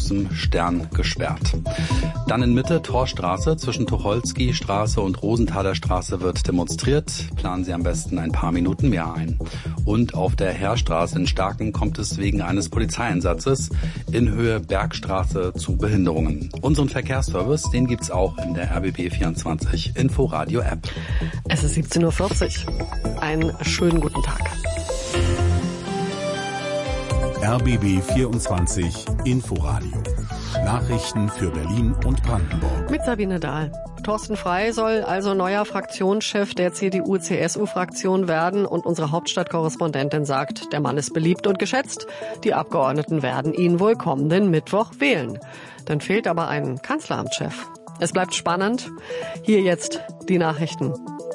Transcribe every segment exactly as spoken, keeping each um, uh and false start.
großem Stern gesperrt. Dann in Mitte Torstraße zwischen Tucholsky-Straße und Rosenthaler Straße wird demonstriert. Planen Sie am besten ein paar Minuten mehr ein. Und auf der Heerstraße in Starken kommt es wegen eines Polizeieinsatzes in Höhe Bergstraße zu Behinderungen. Unseren Verkehrsservice, den gibt's auch in der R B B vierundzwanzig Inforadio-App. Es ist siebzehn Uhr vierzig. Einen schönen guten Tag. R B B vierundzwanzig Inforadio. Nachrichten für Berlin und Brandenburg. Mit Sabine Dahl. Thorsten Frey soll also neuer Fraktionschef der C D U C S U-Fraktion werden und unsere Hauptstadtkorrespondentin sagt, der Mann ist beliebt und geschätzt. Die Abgeordneten werden ihn wohl kommenden Mittwoch wählen. Dann fehlt aber ein Kanzleramtschef. Es bleibt spannend. Hier jetzt die Nachrichten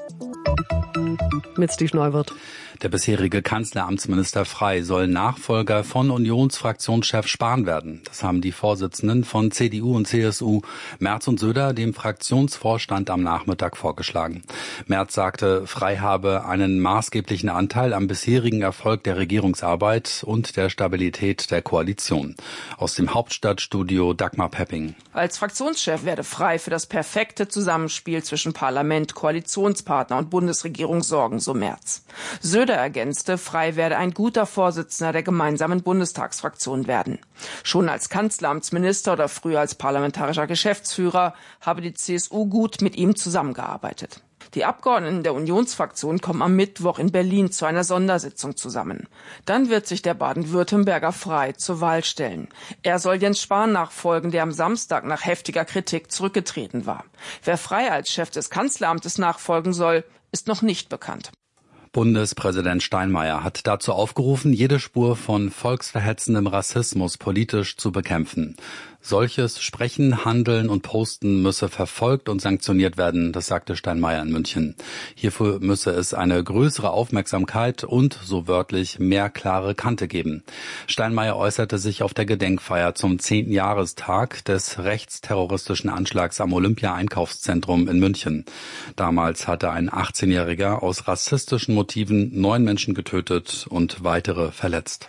mit Steve Neuwirth. Der bisherige Kanzleramtsminister Frey soll Nachfolger von Unionsfraktionschef Spahn werden. Das haben die Vorsitzenden von C D U und C S U, Merz und Söder, dem Fraktionsvorstand am Nachmittag vorgeschlagen. Merz sagte, Frey habe einen maßgeblichen Anteil am bisherigen Erfolg der Regierungsarbeit und der Stabilität der Koalition. Aus dem Hauptstadtstudio Dagmar Pepping. Als Fraktionschef werde Frey für das perfekte Zusammenspiel zwischen Parlament, Koalitionspartner und Bundesregierung sorgen, so Merz. Söder ergänzte, Frey werde ein guter Vorsitzender der gemeinsamen Bundestagsfraktion werden. Schon als Kanzleramtsminister oder früher als parlamentarischer Geschäftsführer habe die C S U gut mit ihm zusammengearbeitet. Die Abgeordneten der Unionsfraktion kommen am Mittwoch in Berlin zu einer Sondersitzung zusammen. Dann wird sich der Baden-Württemberger Frey zur Wahl stellen. Er soll Jens Spahn nachfolgen, der am Samstag nach heftiger Kritik zurückgetreten war. Wer Frey als Chef des Kanzleramtes nachfolgen soll, ist noch nicht bekannt. Bundespräsident Steinmeier hat dazu aufgerufen, jede Spur von volksverhetzendem Rassismus politisch zu bekämpfen. Solches Sprechen, Handeln und Posten müsse verfolgt und sanktioniert werden, das sagte Steinmeier in München. Hierfür müsse es eine größere Aufmerksamkeit und, so wörtlich, mehr klare Kante geben. Steinmeier äußerte sich auf der Gedenkfeier zum zehnten Jahrestag des rechtsterroristischen Anschlags am Olympia-Einkaufszentrum in München. Damals hatte ein achtzehnjähriger aus rassistischen Motiven neun Menschen getötet und weitere verletzt.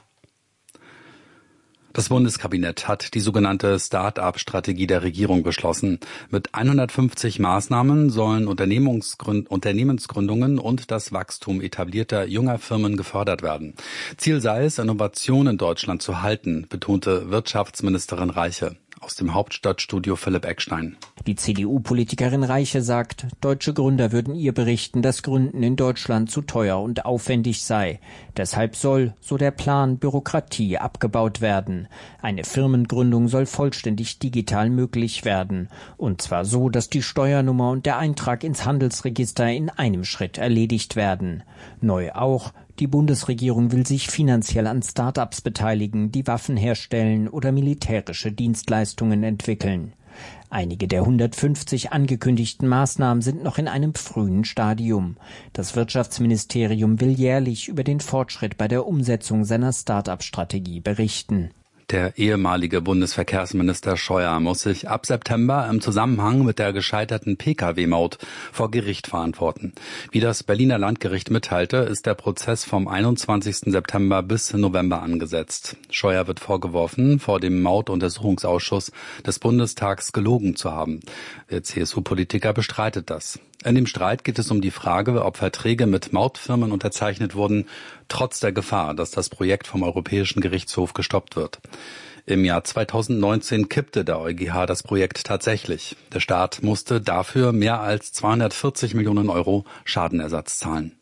Das Bundeskabinett hat die sogenannte Start-up-Strategie der Regierung beschlossen. Mit hundertfünfzig Maßnahmen sollen Unternehmensgründ- Unternehmensgründungen und das Wachstum etablierter junger Firmen gefördert werden. Ziel sei es, Innovation in Deutschland zu halten, betonte Wirtschaftsministerin Reiche. Aus dem Hauptstadtstudio Philipp Eckstein. Die C D U-Politikerin Reiche sagt, deutsche Gründer würden ihr berichten, dass Gründen in Deutschland zu teuer und aufwendig sei. Deshalb soll, so der Plan, Bürokratie abgebaut werden. Eine Firmengründung soll vollständig digital möglich werden. Und zwar so, dass die Steuernummer und der Eintrag ins Handelsregister in einem Schritt erledigt werden. Neu auch, die Bundesregierung will sich finanziell an Start-ups beteiligen, die Waffen herstellen oder militärische Dienstleistungen entwickeln. Einige der hundertfünfzig angekündigten Maßnahmen sind noch in einem frühen Stadium. Das Wirtschaftsministerium will jährlich über den Fortschritt bei der Umsetzung seiner Start-up-Strategie berichten. Der ehemalige Bundesverkehrsminister Scheuer muss sich ab September im Zusammenhang mit der gescheiterten P K W-Maut vor Gericht verantworten. Wie das Berliner Landgericht mitteilte, ist der Prozess vom einundzwanzigsten September bis November angesetzt. Scheuer wird vorgeworfen, vor dem Mautuntersuchungsausschuss des Bundestags gelogen zu haben. Der C S U-Politiker bestreitet das. In dem Streit geht es um die Frage, ob Verträge mit Mautfirmen unterzeichnet wurden, trotz der Gefahr, dass das Projekt vom Europäischen Gerichtshof gestoppt wird. Im Jahr zweitausendneunzehn kippte der EuGH das Projekt tatsächlich. Der Staat musste dafür mehr als zweihundertvierzig Millionen Euro Schadenersatz zahlen.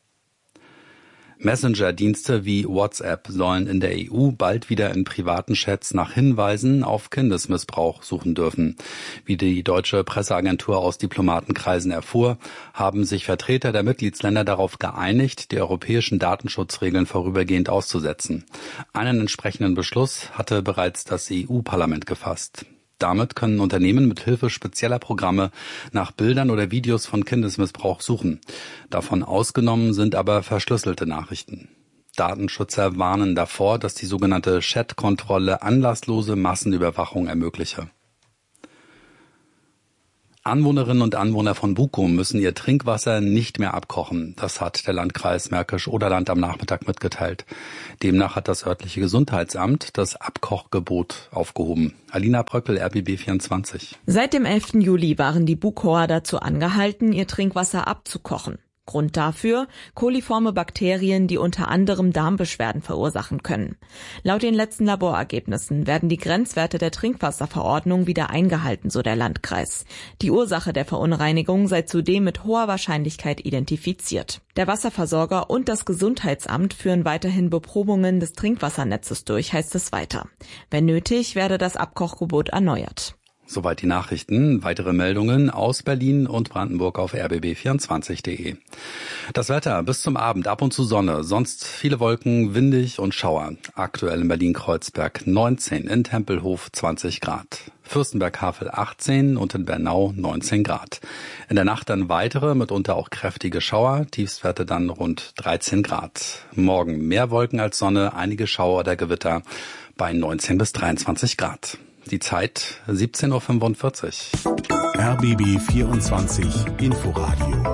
Messenger-Dienste wie WhatsApp sollen in der E U bald wieder in privaten Chats nach Hinweisen auf Kindesmissbrauch suchen dürfen. Wie die deutsche Presseagentur aus Diplomatenkreisen erfuhr, haben sich Vertreter der Mitgliedsländer darauf geeinigt, die europäischen Datenschutzregeln vorübergehend auszusetzen. Einen entsprechenden Beschluss hatte bereits das E U-Parlament gefasst. Damit können Unternehmen mit Hilfe spezieller Programme nach Bildern oder Videos von Kindesmissbrauch suchen. Davon ausgenommen sind aber verschlüsselte Nachrichten. Datenschützer warnen davor, dass die sogenannte Chat-Kontrolle anlasslose Massenüberwachung ermögliche. Anwohnerinnen und Anwohner von Bukum müssen ihr Trinkwasser nicht mehr abkochen. Das hat der Landkreis Märkisch-Oderland am Nachmittag mitgeteilt. Demnach hat das örtliche Gesundheitsamt das Abkochgebot aufgehoben. Alina Bröckel, R B B vierundzwanzig. Seit dem elften Juli waren die Bukower dazu angehalten, ihr Trinkwasser abzukochen. Grund dafür: koliforme Bakterien, die unter anderem Darmbeschwerden verursachen können. Laut den letzten Laborergebnissen werden die Grenzwerte der Trinkwasserverordnung wieder eingehalten, so der Landkreis. Die Ursache der Verunreinigung sei zudem mit hoher Wahrscheinlichkeit identifiziert. Der Wasserversorger und das Gesundheitsamt führen weiterhin Beprobungen des Trinkwassernetzes durch, heißt es weiter. Wenn nötig, werde das Abkochgebot erneuert. Soweit die Nachrichten. Weitere Meldungen aus Berlin und Brandenburg auf r b b vierundzwanzig punkt de. Das Wetter bis zum Abend ab und zu Sonne, sonst viele Wolken, windig und Schauer. Aktuell in Berlin-Kreuzberg neunzehn, in Tempelhof zwanzig Grad. Fürstenberg-Havel achtzehn und in Bernau neunzehn Grad. In der Nacht dann weitere, mitunter auch kräftige Schauer, Tiefstwerte dann rund dreizehn Grad. Morgen mehr Wolken als Sonne, einige Schauer oder Gewitter bei neunzehn bis dreiundzwanzig Grad. Die Zeit siebzehn Uhr fünfundvierzig. R B B vierundzwanzig Inforadio.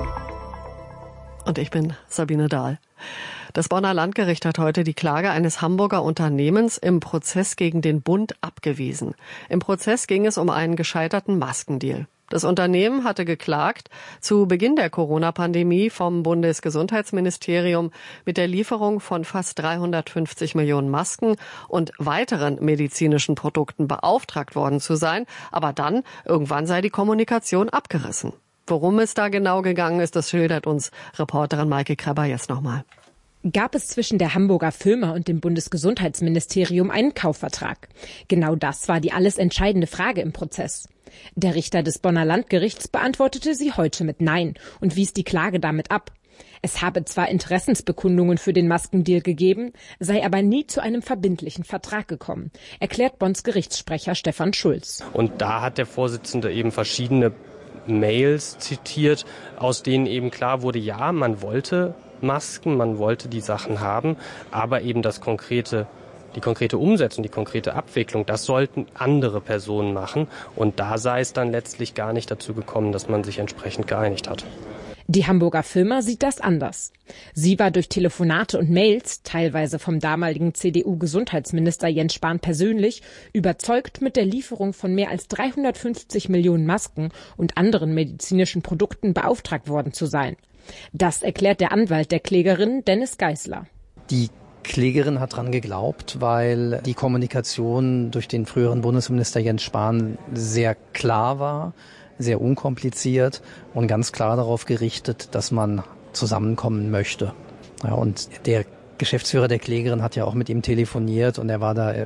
Und ich bin Sabine Dahl. Das Bonner Landgericht hat heute die Klage eines Hamburger Unternehmens im Prozess gegen den Bund abgewiesen. Im Prozess ging es um einen gescheiterten Maskendeal. Das Unternehmen hatte geklagt, zu Beginn der Corona-Pandemie vom Bundesgesundheitsministerium mit der Lieferung von fast dreihundertfünfzig Millionen Masken und weiteren medizinischen Produkten beauftragt worden zu sein. Aber dann, irgendwann sei die Kommunikation abgerissen. Worum es da genau gegangen ist, das schildert uns Reporterin Maike Kreber jetzt nochmal. Gab es zwischen der Hamburger Firma und dem Bundesgesundheitsministerium einen Kaufvertrag? Genau das war die alles entscheidende Frage im Prozess. Der Richter des Bonner Landgerichts beantwortete sie heute mit Nein und wies die Klage damit ab. Es habe zwar Interessensbekundungen für den Maskendeal gegeben, sei aber nie zu einem verbindlichen Vertrag gekommen, erklärt Bonns Gerichtssprecher Stefan Schulz. Und da hat der Vorsitzende eben verschiedene Mails zitiert, aus denen eben klar wurde, ja, man wollte Masken, man wollte die Sachen haben, aber eben das konkrete, die konkrete Umsetzung, die konkrete Abwicklung, das sollten andere Personen machen. Und da sei es dann letztlich gar nicht dazu gekommen, dass man sich entsprechend geeinigt hat. Die Hamburger Firma sieht das anders. Sie war durch Telefonate und Mails, teilweise vom damaligen C D U-Gesundheitsminister Jens Spahn persönlich, überzeugt, mit der Lieferung von mehr als dreihundertfünfzig Millionen Masken und anderen medizinischen Produkten beauftragt worden zu sein. Das erklärt der Anwalt der Klägerin, Dennis Geisler. Die Klägerin hat dran geglaubt, weil die Kommunikation durch den früheren Bundesminister Jens Spahn sehr klar war, sehr unkompliziert und ganz klar darauf gerichtet, dass man zusammenkommen möchte. Ja, und der Geschäftsführer der Klägerin hat ja auch mit ihm telefoniert und er war da,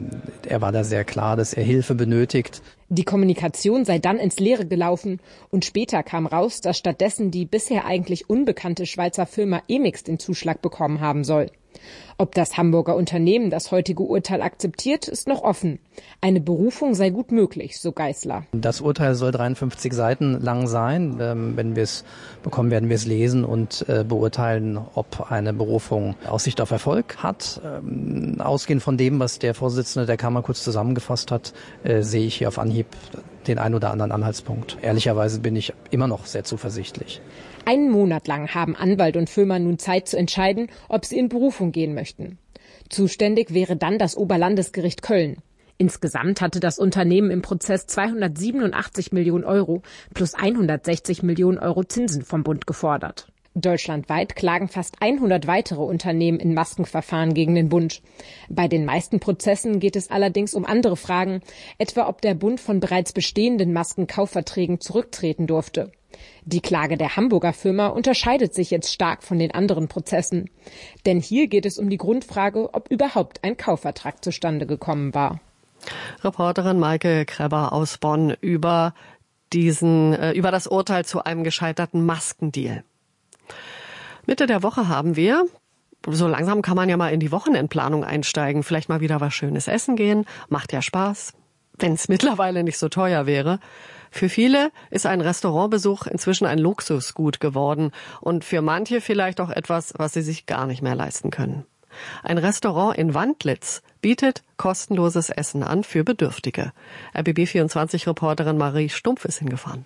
er war da sehr klar, dass er Hilfe benötigt. Die Kommunikation sei dann ins Leere gelaufen und später kam raus, dass stattdessen die bisher eigentlich unbekannte Schweizer Firma Emix den Zuschlag bekommen haben soll. Ob das Hamburger Unternehmen das heutige Urteil akzeptiert, ist noch offen. Eine Berufung sei gut möglich, so Geisler. Das Urteil soll dreiundfünfzig Seiten lang sein. Wenn wir es bekommen, werden wir es lesen und beurteilen, ob eine Berufung Aussicht auf Erfolg hat. Ausgehend von dem, was der Vorsitzende der Kammer kurz zusammengefasst hat, sehe ich hier auf Anhieb den ein oder anderen Anhaltspunkt. Ehrlicherweise bin ich immer noch sehr zuversichtlich. Einen Monat lang haben Anwalt und Firma nun Zeit zu entscheiden, ob sie in Berufung gehen möchten. Zuständig wäre dann das Oberlandesgericht Köln. Insgesamt hatte das Unternehmen im Prozess zweihundertsiebenundachtzig Millionen Euro plus hundertsechzig Millionen Euro Zinsen vom Bund gefordert. Deutschlandweit klagen fast hundert weitere Unternehmen in Maskenverfahren gegen den Bund. Bei den meisten Prozessen geht es allerdings um andere Fragen, etwa ob der Bund von bereits bestehenden Maskenkaufverträgen zurücktreten durfte. Die Klage der Hamburger Firma unterscheidet sich jetzt stark von den anderen Prozessen. Denn hier geht es um die Grundfrage, ob überhaupt ein Kaufvertrag zustande gekommen war. Reporterin Maike Kreber aus Bonn über diesen, äh, über das Urteil zu einem gescheiterten Maskendeal. Mitte der Woche haben wir, so langsam kann man ja mal in die Wochenendplanung einsteigen, vielleicht mal wieder was Schönes essen gehen, macht ja Spaß, wenn es mittlerweile nicht so teuer wäre. Für viele ist ein Restaurantbesuch inzwischen ein Luxusgut geworden und für manche vielleicht auch etwas, was sie sich gar nicht mehr leisten können. Ein Restaurant in Wandlitz bietet kostenloses Essen an für Bedürftige. R B B vierundzwanzig-Reporterin Marie Stumpf ist hingefahren.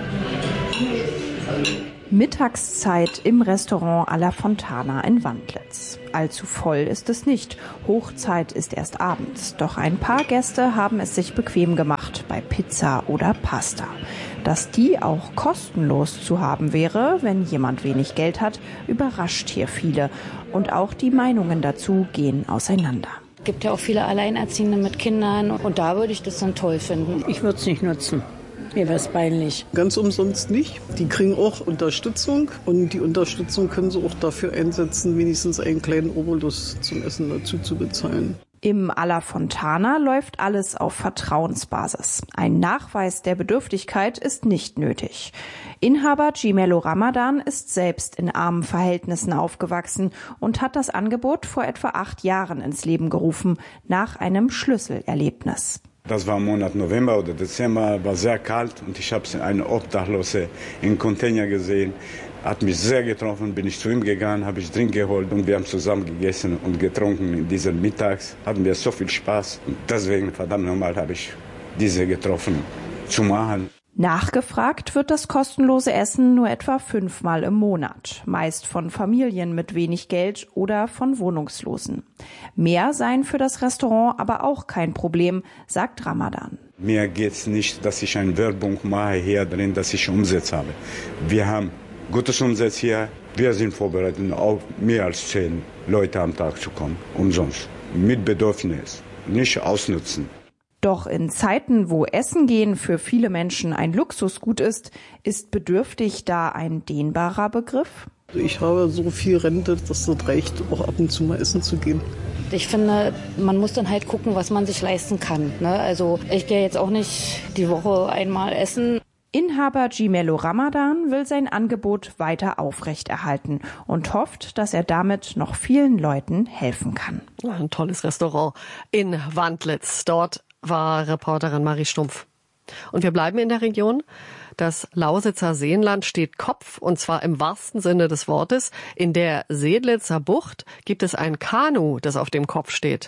Mittagszeit im Restaurant Alla Fontana in Wandlitz. Allzu voll ist es nicht. Hochzeit ist erst abends. Doch ein paar Gäste haben es sich bequem gemacht bei Pizza oder Pasta. Dass die auch kostenlos zu haben wäre, wenn jemand wenig Geld hat, überrascht hier viele. Und auch die Meinungen dazu gehen auseinander. Es gibt ja auch viele Alleinerziehende mit Kindern und da würde ich das dann toll finden. Ich würde es nicht nutzen. Mir wäre es peinlich. Ganz umsonst nicht. Die kriegen auch Unterstützung und die Unterstützung können sie auch dafür einsetzen, wenigstens einen kleinen Obolus zum Essen dazu zu bezahlen. Im Alla Fontana läuft alles auf Vertrauensbasis. Ein Nachweis der Bedürftigkeit ist nicht nötig. Inhaber Cimelo Ramadan ist selbst in armen Verhältnissen aufgewachsen und hat das Angebot vor etwa acht Jahren ins Leben gerufen, nach einem Schlüsselerlebnis. Das war im Monat November oder Dezember, war sehr kalt und ich habe eine Obdachlose im Container gesehen. Hat mich sehr getroffen, bin ich zu ihm gegangen, habe ich Drink geholt und wir haben zusammen gegessen und getrunken. In diesem Mittags hatten wir so viel Spaß und deswegen, verdammt nochmal, habe ich diese getroffen zu machen. Nachgefragt wird das kostenlose Essen nur etwa fünfmal im Monat, meist von Familien mit wenig Geld oder von Wohnungslosen. Mehr seien für das Restaurant aber auch kein Problem, sagt Ramadan. Mir geht's nicht, dass ich eine Werbung mache hier drin, dass ich Umsatz habe. Wir haben gutes Umsatz hier, wir sind vorbereitet, auf mehr als zehn Leute am Tag zu kommen, umsonst, mit Bedürfnis, nicht ausnutzen. Doch in Zeiten, wo Essen gehen für viele Menschen ein Luxusgut ist, ist bedürftig da ein dehnbarer Begriff? Ich habe so viel Rente, dass das reicht, auch ab und zu mal essen zu gehen. Ich finde, man muss dann halt gucken, was man sich leisten kann. Ne? Also ich gehe jetzt auch nicht die Woche einmal essen. Inhaber Cimelo Ramadan will sein Angebot weiter aufrechterhalten und hofft, dass er damit noch vielen Leuten helfen kann. Ein tolles Restaurant in Wandlitz. Dort war Reporterin Marie Stumpf. Und wir bleiben in der Region. Das Lausitzer Seenland steht Kopf, und zwar im wahrsten Sinne des Wortes. In der Seedlitzer Bucht gibt es ein Kanu, das auf dem Kopf steht.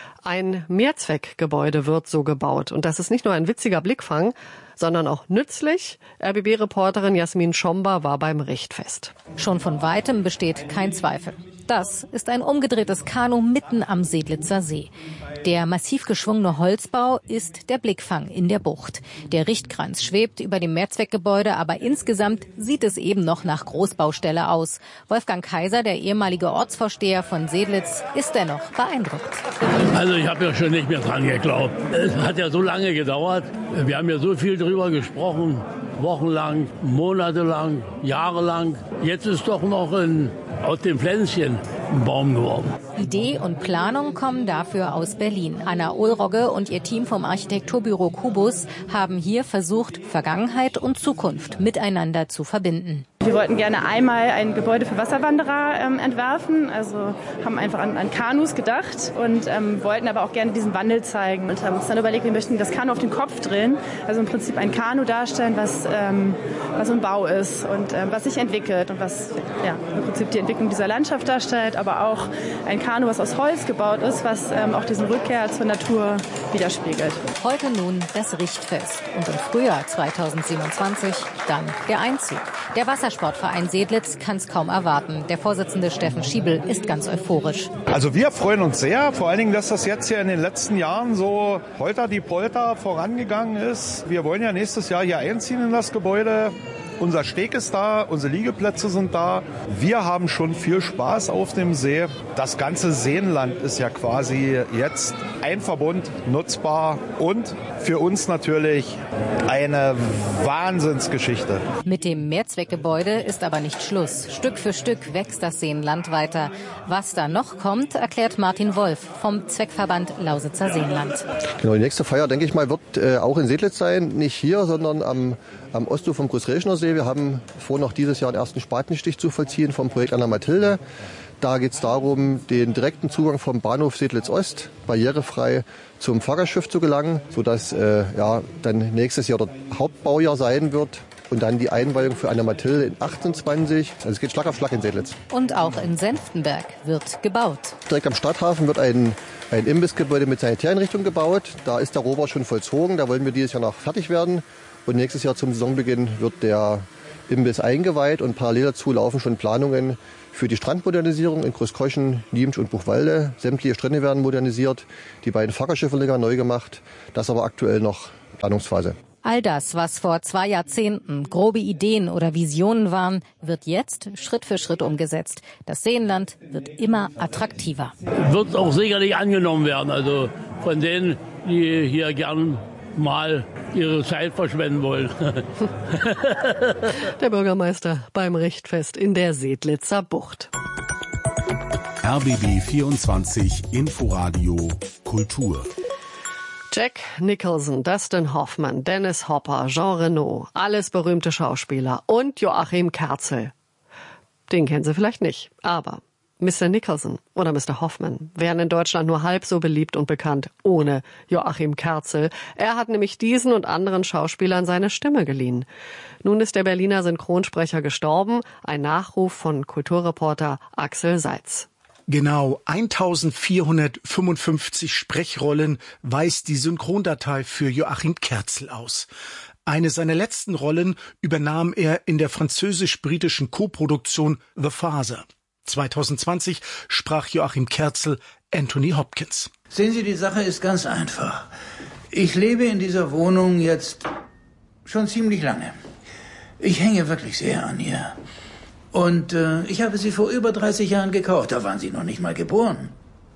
Ein Mehrzweckgebäude wird so gebaut. Und das ist nicht nur ein witziger Blickfang, sondern auch nützlich. R B B-Reporterin Jasmin Schomba war beim Richtfest. Schon von Weitem besteht kein Zweifel. Das ist ein umgedrehtes Kanu mitten am Seedlitzer See. Der massiv geschwungene Holzbau ist der Blickfang in der Bucht. Der Richtkranz schwebt über dem Mehrzweckgebäude, aber insgesamt sieht es eben noch nach Großbaustelle aus. Wolfgang Kaiser, der ehemalige Ortsvorsteher von Seedlitz, ist dennoch beeindruckt. Also ich habe ja schon nicht mehr dran geglaubt. Es hat ja so lange gedauert. Wir haben ja so viel drüber gesprochen. Wochenlang, monatelang, jahrelang. Jetzt ist doch noch ein, aus dem Pflänzchen ein Baum geworden. Idee und Planung kommen dafür aus Berlin. Anna Ulrogge und ihr Team vom Architekturbüro Kubus haben hier versucht, Vergangenheit und Zukunft miteinander zu verbinden. Wir wollten gerne einmal ein Gebäude für Wasserwanderer ähm, entwerfen, also haben einfach an, an Kanus gedacht und ähm, wollten aber auch gerne diesen Wandel zeigen und haben uns dann überlegt, wir möchten das Kanu auf den Kopf drehen, also im Prinzip ein Kanu darstellen, was, ähm, was ein Bau ist und ähm, was sich entwickelt und was ja, im Prinzip die Entwicklung dieser Landschaft darstellt, aber auch ein Kanu, was aus Holz gebaut ist, was ähm, auch diesen Rückkehr zur Natur widerspiegelt. Heute nun das Richtfest und im Frühjahr zweitausendsiebenundzwanzig dann der Einzug. Der Wassersportverein Seedlitz kann es kaum erwarten. Der Vorsitzende Steffen Schiebel ist ganz euphorisch. Also wir freuen uns sehr, vor allen Dingen, dass das jetzt hier in den letzten Jahren so holter die Polter vorangegangen ist. Wir wollen ja nächstes Jahr hier einziehen in das Gebäude. Unser Steg ist da, unsere Liegeplätze sind da. Wir haben schon viel Spaß auf dem See. Das ganze Seenland ist ja quasi jetzt ein Verbund, nutzbar und für uns natürlich eine Wahnsinnsgeschichte. Mit dem Mehrzweckgebäude ist aber nicht Schluss. Stück für Stück wächst das Seenland weiter. Was da noch kommt, erklärt Martin Wolf vom Zweckverband Lausitzer Seenland. Genau, die nächste Feier, denke ich mal, wird äh, auch in Seedlitz sein. Nicht hier, sondern am, am Ostufer vom Großräschner See. Wir haben vor, noch dieses Jahr den ersten Spatenstich zu vollziehen vom Projekt Anna Mathilde. Da geht es darum, den direkten Zugang vom Bahnhof Seedlitz Ost barrierefrei zum Fahrgastschiff zu gelangen, sodass äh, ja, dann nächstes Jahr das Hauptbaujahr sein wird. Und dann die Einweihung für Anna Mathilde in achtundzwanzig. Also es geht Schlag auf Schlag in Seedlitz. Und auch in Senftenberg wird gebaut. Direkt am Stadthafen wird ein ein Imbissgebäude mit Sanitäreinrichtung gebaut. Da ist der Rohbau schon vollzogen. Da wollen wir dieses Jahr noch fertig werden. Und nächstes Jahr zum Saisonbeginn wird der Imbiss eingeweiht. Und parallel dazu laufen schon Planungen für die Strandmodernisierung in Großkoschen, Niemsch und Buchwalde. Sämtliche Strände werden modernisiert. Die beiden Fackerschiffe neu gemacht. Das ist aber aktuell noch Planungsphase. All das, was vor zwei Jahrzehnten grobe Ideen oder Visionen waren, wird jetzt Schritt für Schritt umgesetzt. Das Seenland wird immer attraktiver. Wird auch sicherlich angenommen werden. Also von denen, die hier gern mal ihre Zeit verschwenden wollen. Der Bürgermeister beim Richtfest in der Sedlitzer Bucht. R B B vierundzwanzig Inforadio Kultur. Jack Nicholson, Dustin Hoffman, Dennis Hopper, Jean Reno, alles berühmte Schauspieler und Joachim Kerzel. Den kennen Sie vielleicht nicht, aber Mister Nicholson oder Mister Hoffman wären in Deutschland nur halb so beliebt und bekannt ohne Joachim Kerzel. Er hat nämlich diesen und anderen Schauspielern seine Stimme geliehen. Nun ist der Berliner Synchronsprecher gestorben, ein Nachruf von Kulturreporter Axel Seitz. Genau eintausendvierhundertfünfundfünfzig Sprechrollen weist die Synchrondatei für Joachim Kerzel aus. Eine seiner letzten Rollen übernahm er in der französisch-britischen Koproduktion The Father. zweitausendzwanzig sprach Joachim Kerzel Anthony Hopkins. Sehen Sie, die Sache ist ganz einfach. Ich lebe in dieser Wohnung jetzt schon ziemlich lange. Ich hänge wirklich sehr an ihr. Und äh, ich habe sie vor über dreißig Jahren gekauft. Da waren Sie noch nicht mal geboren.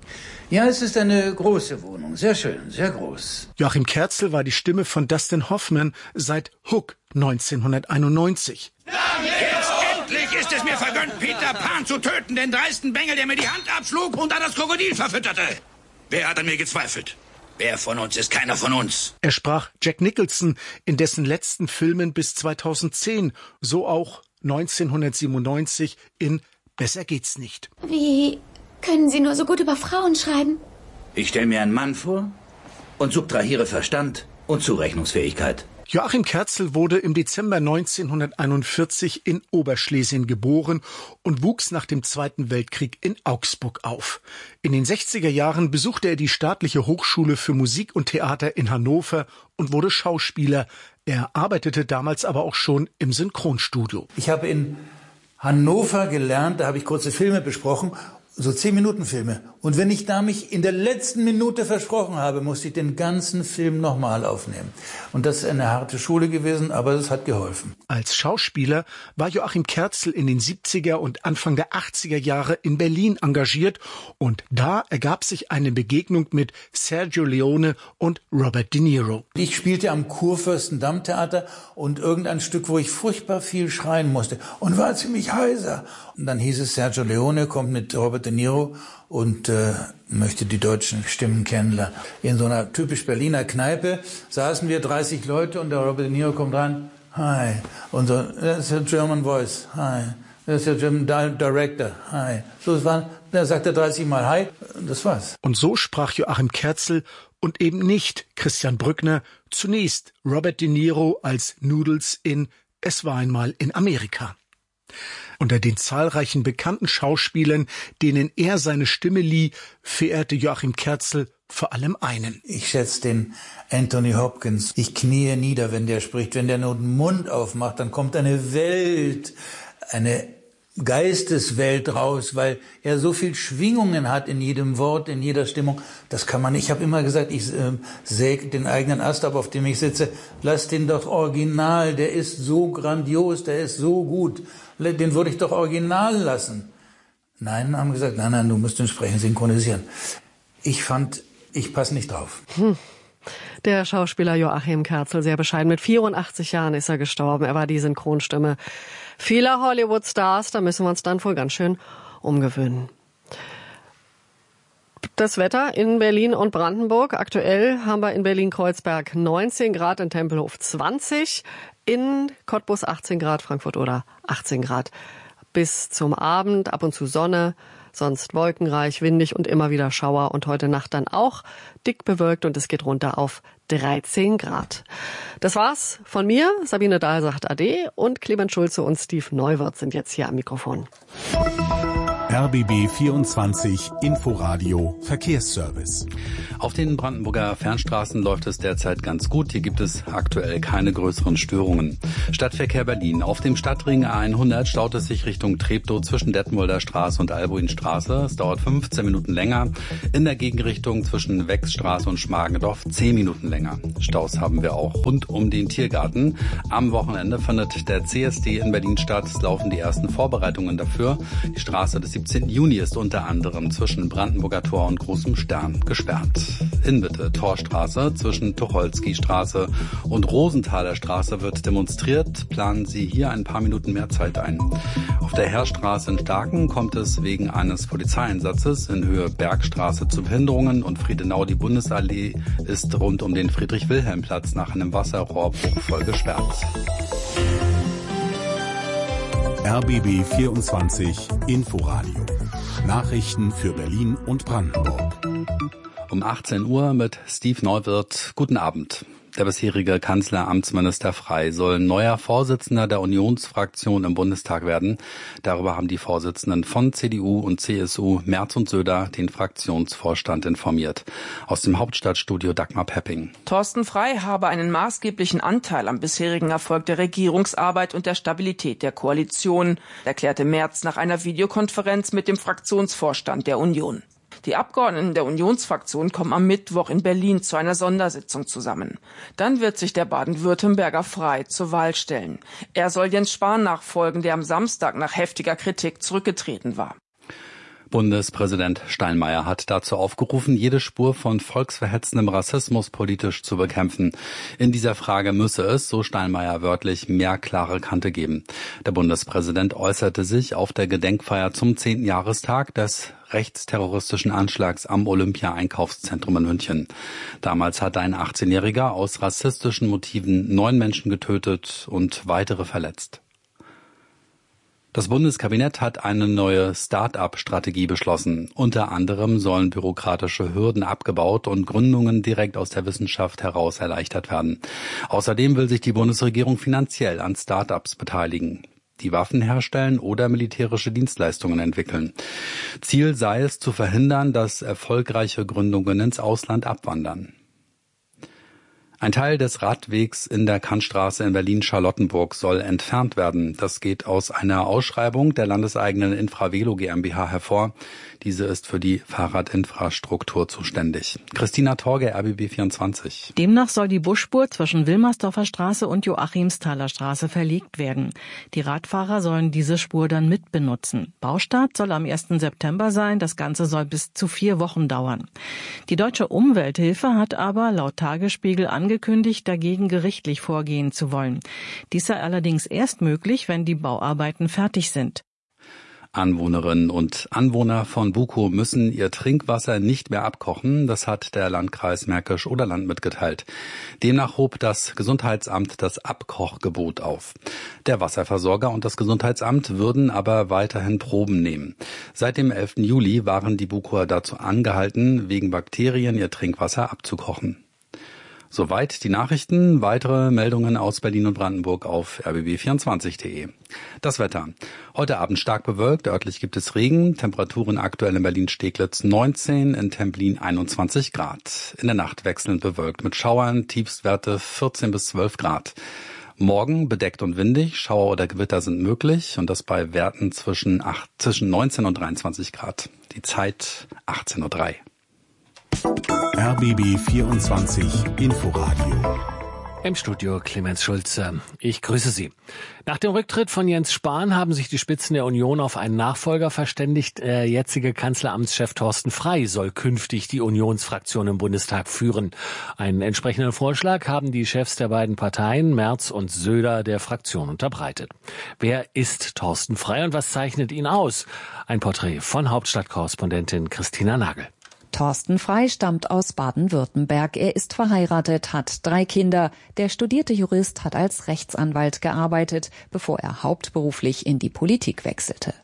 Ja, es ist eine große Wohnung. Sehr schön, sehr groß. Joachim Kerzel war die Stimme von Dustin Hoffman seit Hook neunzehnhunderteinundneunzig. Jetzt endlich ist es mir vergönnt, Peter Pan zu töten, den dreisten Bengel, der mir die Hand abschlug und dann das Krokodil verfütterte. Wer hat an mir gezweifelt? Wer von uns ist keiner von uns? Er sprach Jack Nicholson in dessen letzten Filmen bis zweitausendzehn, so auch neunzehnhundertsiebenundneunzig in Besser geht's nicht. Wie können Sie nur so gut über Frauen schreiben? Ich stelle mir einen Mann vor und subtrahiere Verstand und Zurechnungsfähigkeit. Joachim Kerzel wurde im Dezember neunzehnhunderteinundvierzig in Oberschlesien geboren und wuchs nach dem Zweiten Weltkrieg in Augsburg auf. In den sechziger Jahren besuchte er die Staatliche Hochschule für Musik und Theater in Hannover und wurde Schauspieler. Er arbeitete damals aber auch schon im Synchronstudio. Ich habe in Hannover gelernt, da habe ich kurze Filme besprochen, so zehn Minuten Filme. Und wenn ich da mich in der letzten Minute versprochen habe, musste ich den ganzen Film nochmal aufnehmen. Und das ist eine harte Schule gewesen, aber es hat geholfen. Als Schauspieler war Joachim Kerzel in den siebziger und Anfang der achtziger Jahre in Berlin engagiert. Und da ergab sich eine Begegnung mit Sergio Leone und Robert De Niro. Ich spielte am Kurfürstendamm-Theater und irgendein Stück, wo ich furchtbar viel schreien musste und war ziemlich heiser. Und dann hieß es, Sergio Leone kommt mit Robert De Niro und äh, möchte die deutschen Stimmen kennenlernen. In so einer typisch Berliner Kneipe saßen wir dreißig Leute und der Robert De Niro kommt rein. Hi. Und so, das ist der German Voice. Hi. Das ist der German Director. Hi. So, es waren, da sagt er dreißig Mal Hi. Und das war's. Und so sprach Joachim Kerzel und eben nicht Christian Brückner zunächst Robert De Niro als Noodles in Es war einmal in Amerika. Unter den zahlreichen bekannten Schauspielern, denen er seine Stimme lieh, verehrte Joachim Kerzel vor allem einen. Ich schätze den Anthony Hopkins. Ich kniee nieder, wenn der spricht. Wenn der nur den Mund aufmacht, dann kommt eine Welt, eine Geisteswelt raus, weil er so viel Schwingungen hat in jedem Wort, in jeder Stimmung. Das kann man nicht. Ich habe immer gesagt, ich äh, säge den eigenen Ast ab, auf dem ich sitze. Lass den doch original. Der ist so grandios, der ist so gut. Den würde ich doch original lassen. Nein, haben gesagt, nein, nein, du musst den Sprechen synchronisieren. Ich fand, ich passe nicht drauf. Hm. Der Schauspieler Joachim Kerzel, sehr bescheiden. Mit vierundachtzig Jahren ist er gestorben. Er war die Synchronstimme vieler Hollywood-Stars. Da müssen wir uns dann wohl ganz schön umgewöhnen. Das Wetter in Berlin und Brandenburg. Aktuell haben wir in Berlin-Kreuzberg neunzehn Grad, in Tempelhof zwanzig, in Cottbus achtzehn Grad, Frankfurt oder achtzehn Grad. Bis zum Abend ab und zu Sonne, sonst wolkenreich, windig und immer wieder Schauer. Und heute Nacht dann auch dick bewölkt und es geht runter auf dreizehn Grad. Das war's von mir. Sabine Dahl sagt Ade und Clemens Schulze und Steve Neuwirth sind jetzt hier am Mikrofon. R B B vierundzwanzig Inforadio Verkehrsservice. Auf den Brandenburger Fernstraßen läuft es derzeit ganz gut. Hier gibt es aktuell keine größeren Störungen. Stadtverkehr Berlin. Auf dem Stadtring A hundert staut es sich Richtung Treptow zwischen Detmolder Straße und Albuinstraße. Es dauert fünfzehn Minuten länger. In der Gegenrichtung zwischen Wechsstraße und Schmargendorf zehn Minuten länger. Staus haben wir auch rund um den Tiergarten. Am Wochenende findet der C S D in Berlin statt. Es laufen die ersten Vorbereitungen dafür. Die Straße des siebzehnten Juni ist unter anderem zwischen Brandenburger Tor und Großem Stern gesperrt. In Mitte Torstraße zwischen Tucholsky-Straße und Rosenthaler Straße wird demonstriert. Planen Sie hier ein paar Minuten mehr Zeit ein. Auf der Heerstraße in Starken kommt es wegen eines Polizeieinsatzes in Höhe Bergstraße zu Behinderungen und Friedenau, die Bundesallee, ist rund um den Friedrich-Wilhelm-Platz nach einem Wasserrohrbruch voll gesperrt. R B B vierundzwanzig Inforadio. Nachrichten für Berlin und Brandenburg. Um achtzehn Uhr mit Steve Neuwirth. Guten Abend. Der bisherige Kanzleramtsminister Frey soll neuer Vorsitzender der Unionsfraktion im Bundestag werden. Darüber haben die Vorsitzenden von C D U und C S U, Merz und Söder, den Fraktionsvorstand informiert. Aus dem Hauptstadtstudio Dagmar Pepping. Thorsten Frey habe einen maßgeblichen Anteil am bisherigen Erfolg der Regierungsarbeit und der Stabilität der Koalition, erklärte Merz nach einer Videokonferenz mit dem Fraktionsvorstand der Union. Die Abgeordneten der Unionsfraktion kommen am Mittwoch in Berlin zu einer Sondersitzung zusammen. Dann wird sich der Baden-Württemberger Frey zur Wahl stellen. Er soll Jens Spahn nachfolgen, der am Samstag nach heftiger Kritik zurückgetreten war. Bundespräsident Steinmeier hat dazu aufgerufen, jede Spur von volksverhetzendem Rassismus politisch zu bekämpfen. In dieser Frage müsse es, so Steinmeier wörtlich, mehr klare Kante geben. Der Bundespräsident äußerte sich auf der Gedenkfeier zum zehnten Jahrestag des rechtsterroristischen Anschlags am Olympia-Einkaufszentrum in München. Damals hatte ein achtzehnjähriger aus rassistischen Motiven neun Menschen getötet und weitere verletzt. Das Bundeskabinett hat eine neue Start-up-Strategie beschlossen. Unter anderem sollen bürokratische Hürden abgebaut und Gründungen direkt aus der Wissenschaft heraus erleichtert werden. Außerdem will sich die Bundesregierung finanziell an Start-ups beteiligen, die Waffen herstellen oder militärische Dienstleistungen entwickeln. Ziel sei es, zu verhindern, dass erfolgreiche Gründungen ins Ausland abwandern. Ein Teil des Radwegs in der Kantstraße in Berlin-Charlottenburg soll entfernt werden. Das geht aus einer Ausschreibung der landeseigenen Infravelo GmbH hervor. Diese ist für die Fahrradinfrastruktur zuständig. Christina Torge, R B B vierundzwanzig. Demnach soll die Busspur zwischen Wilmersdorfer Straße und Joachimsthaler Straße verlegt werden. Die Radfahrer sollen diese Spur dann mitbenutzen. Baustart soll am ersten September sein. Das Ganze soll bis zu vier Wochen dauern. Die Deutsche Umwelthilfe hat aber laut Tagesspiegel angekündigt, dagegen gerichtlich vorgehen zu wollen. Dies sei allerdings erst möglich, wenn die Bauarbeiten fertig sind. Anwohnerinnen und Anwohner von Bukow müssen ihr Trinkwasser nicht mehr abkochen. Das hat der Landkreis Märkisch-Oderland mitgeteilt. Demnach hob das Gesundheitsamt das Abkochgebot auf. Der Wasserversorger und das Gesundheitsamt würden aber weiterhin Proben nehmen. Seit dem elften Juli waren die Bukower dazu angehalten, wegen Bakterien ihr Trinkwasser abzukochen. Soweit die Nachrichten. Weitere Meldungen aus Berlin und Brandenburg auf r b b vierundzwanzig punkt de. Das Wetter. Heute Abend stark bewölkt, örtlich gibt es Regen. Temperaturen aktuell in Berlin-Steglitz neunzehn, in Templin einundzwanzig Grad. In der Nacht wechselnd bewölkt mit Schauern, Tiefstwerte vierzehn bis zwölf Grad. Morgen bedeckt und windig, Schauer oder Gewitter sind möglich und das bei Werten zwischen, acht, zwischen neunzehn und dreiundzwanzig Grad. Die Zeit achtzehn Uhr drei. R B B vierundzwanzig Inforadio. Im Studio Clemens Schulze. Ich grüße Sie. Nach dem Rücktritt von Jens Spahn haben sich die Spitzen der Union auf einen Nachfolger verständigt. Der jetzige Kanzleramtschef Thorsten Frey soll künftig die Unionsfraktion im Bundestag führen. Einen entsprechenden Vorschlag haben die Chefs der beiden Parteien, Merz und Söder, der Fraktion unterbreitet. Wer ist Thorsten Frey und was zeichnet ihn aus? Ein Porträt von Hauptstadtkorrespondentin Christina Nagel. Thorsten Frey stammt aus Baden-Württemberg. Er ist verheiratet, hat drei Kinder. Der studierte Jurist hat als Rechtsanwalt gearbeitet, bevor er hauptberuflich in die Politik wechselte.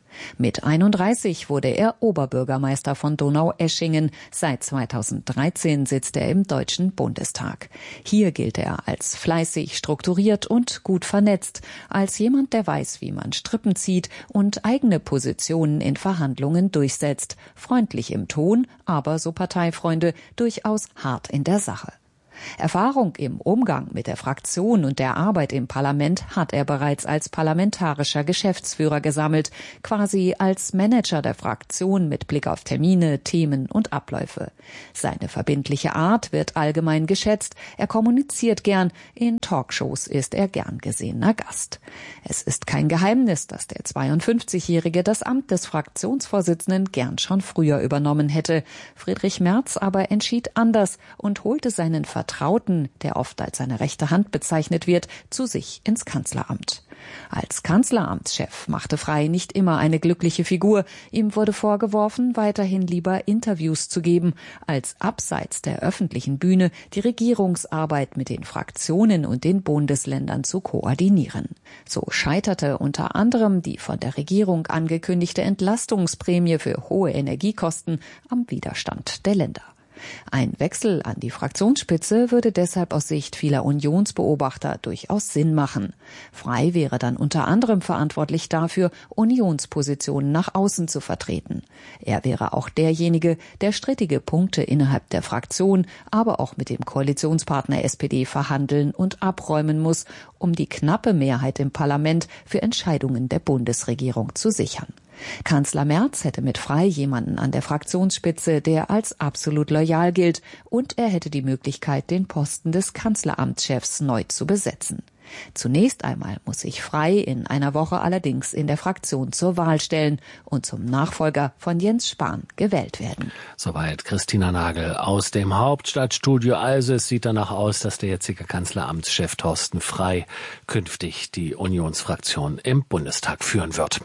Mit einunddreißig wurde er Oberbürgermeister von Donaueschingen. Seit zweitausenddreizehn sitzt er im Deutschen Bundestag. Hier gilt er als fleißig, strukturiert und gut vernetzt, als jemand, der weiß, wie man Strippen zieht und eigene Positionen in Verhandlungen durchsetzt. Freundlich im Ton, aber, so Parteifreunde, durchaus hart in der Sache. Erfahrung im Umgang mit der Fraktion und der Arbeit im Parlament hat er bereits als parlamentarischer Geschäftsführer gesammelt, quasi als Manager der Fraktion mit Blick auf Termine, Themen und Abläufe. Seine verbindliche Art wird allgemein geschätzt, er kommuniziert gern, in Talkshows ist er gern gesehener Gast. Es ist kein Geheimnis, dass der zweiundfünfzigjährige das Amt des Fraktionsvorsitzenden gern schon früher übernommen hätte. Friedrich Merz aber entschied anders und holte seinen Vertrauten, der oft als seine rechte Hand bezeichnet wird, zu sich ins Kanzleramt. Als Kanzleramtschef machte Frey nicht immer eine glückliche Figur. Ihm wurde vorgeworfen, weiterhin lieber Interviews zu geben, als abseits der öffentlichen Bühne die Regierungsarbeit mit den Fraktionen und den Bundesländern zu koordinieren. So scheiterte unter anderem die von der Regierung angekündigte Entlastungsprämie für hohe Energiekosten am Widerstand der Länder. Ein Wechsel an die Fraktionsspitze würde deshalb aus Sicht vieler Unionsbeobachter durchaus Sinn machen. Frey wäre dann unter anderem verantwortlich dafür, Unionspositionen nach außen zu vertreten. Er wäre auch derjenige, der strittige Punkte innerhalb der Fraktion, aber auch mit dem Koalitionspartner S P D verhandeln und abräumen muss, um die knappe Mehrheit im Parlament für Entscheidungen der Bundesregierung zu sichern. Kanzler Merz hätte mit Frey jemanden an der Fraktionsspitze, der als absolut loyal gilt, und er hätte die Möglichkeit, den Posten des Kanzleramtschefs neu zu besetzen. Zunächst einmal muss sich Frey in einer Woche allerdings in der Fraktion zur Wahl stellen und zum Nachfolger von Jens Spahn gewählt werden. Soweit Christina Nagel aus dem Hauptstadtstudio. Also es sieht danach aus, dass der jetzige Kanzleramtschef Thorsten Frey künftig die Unionsfraktion im Bundestag führen wird.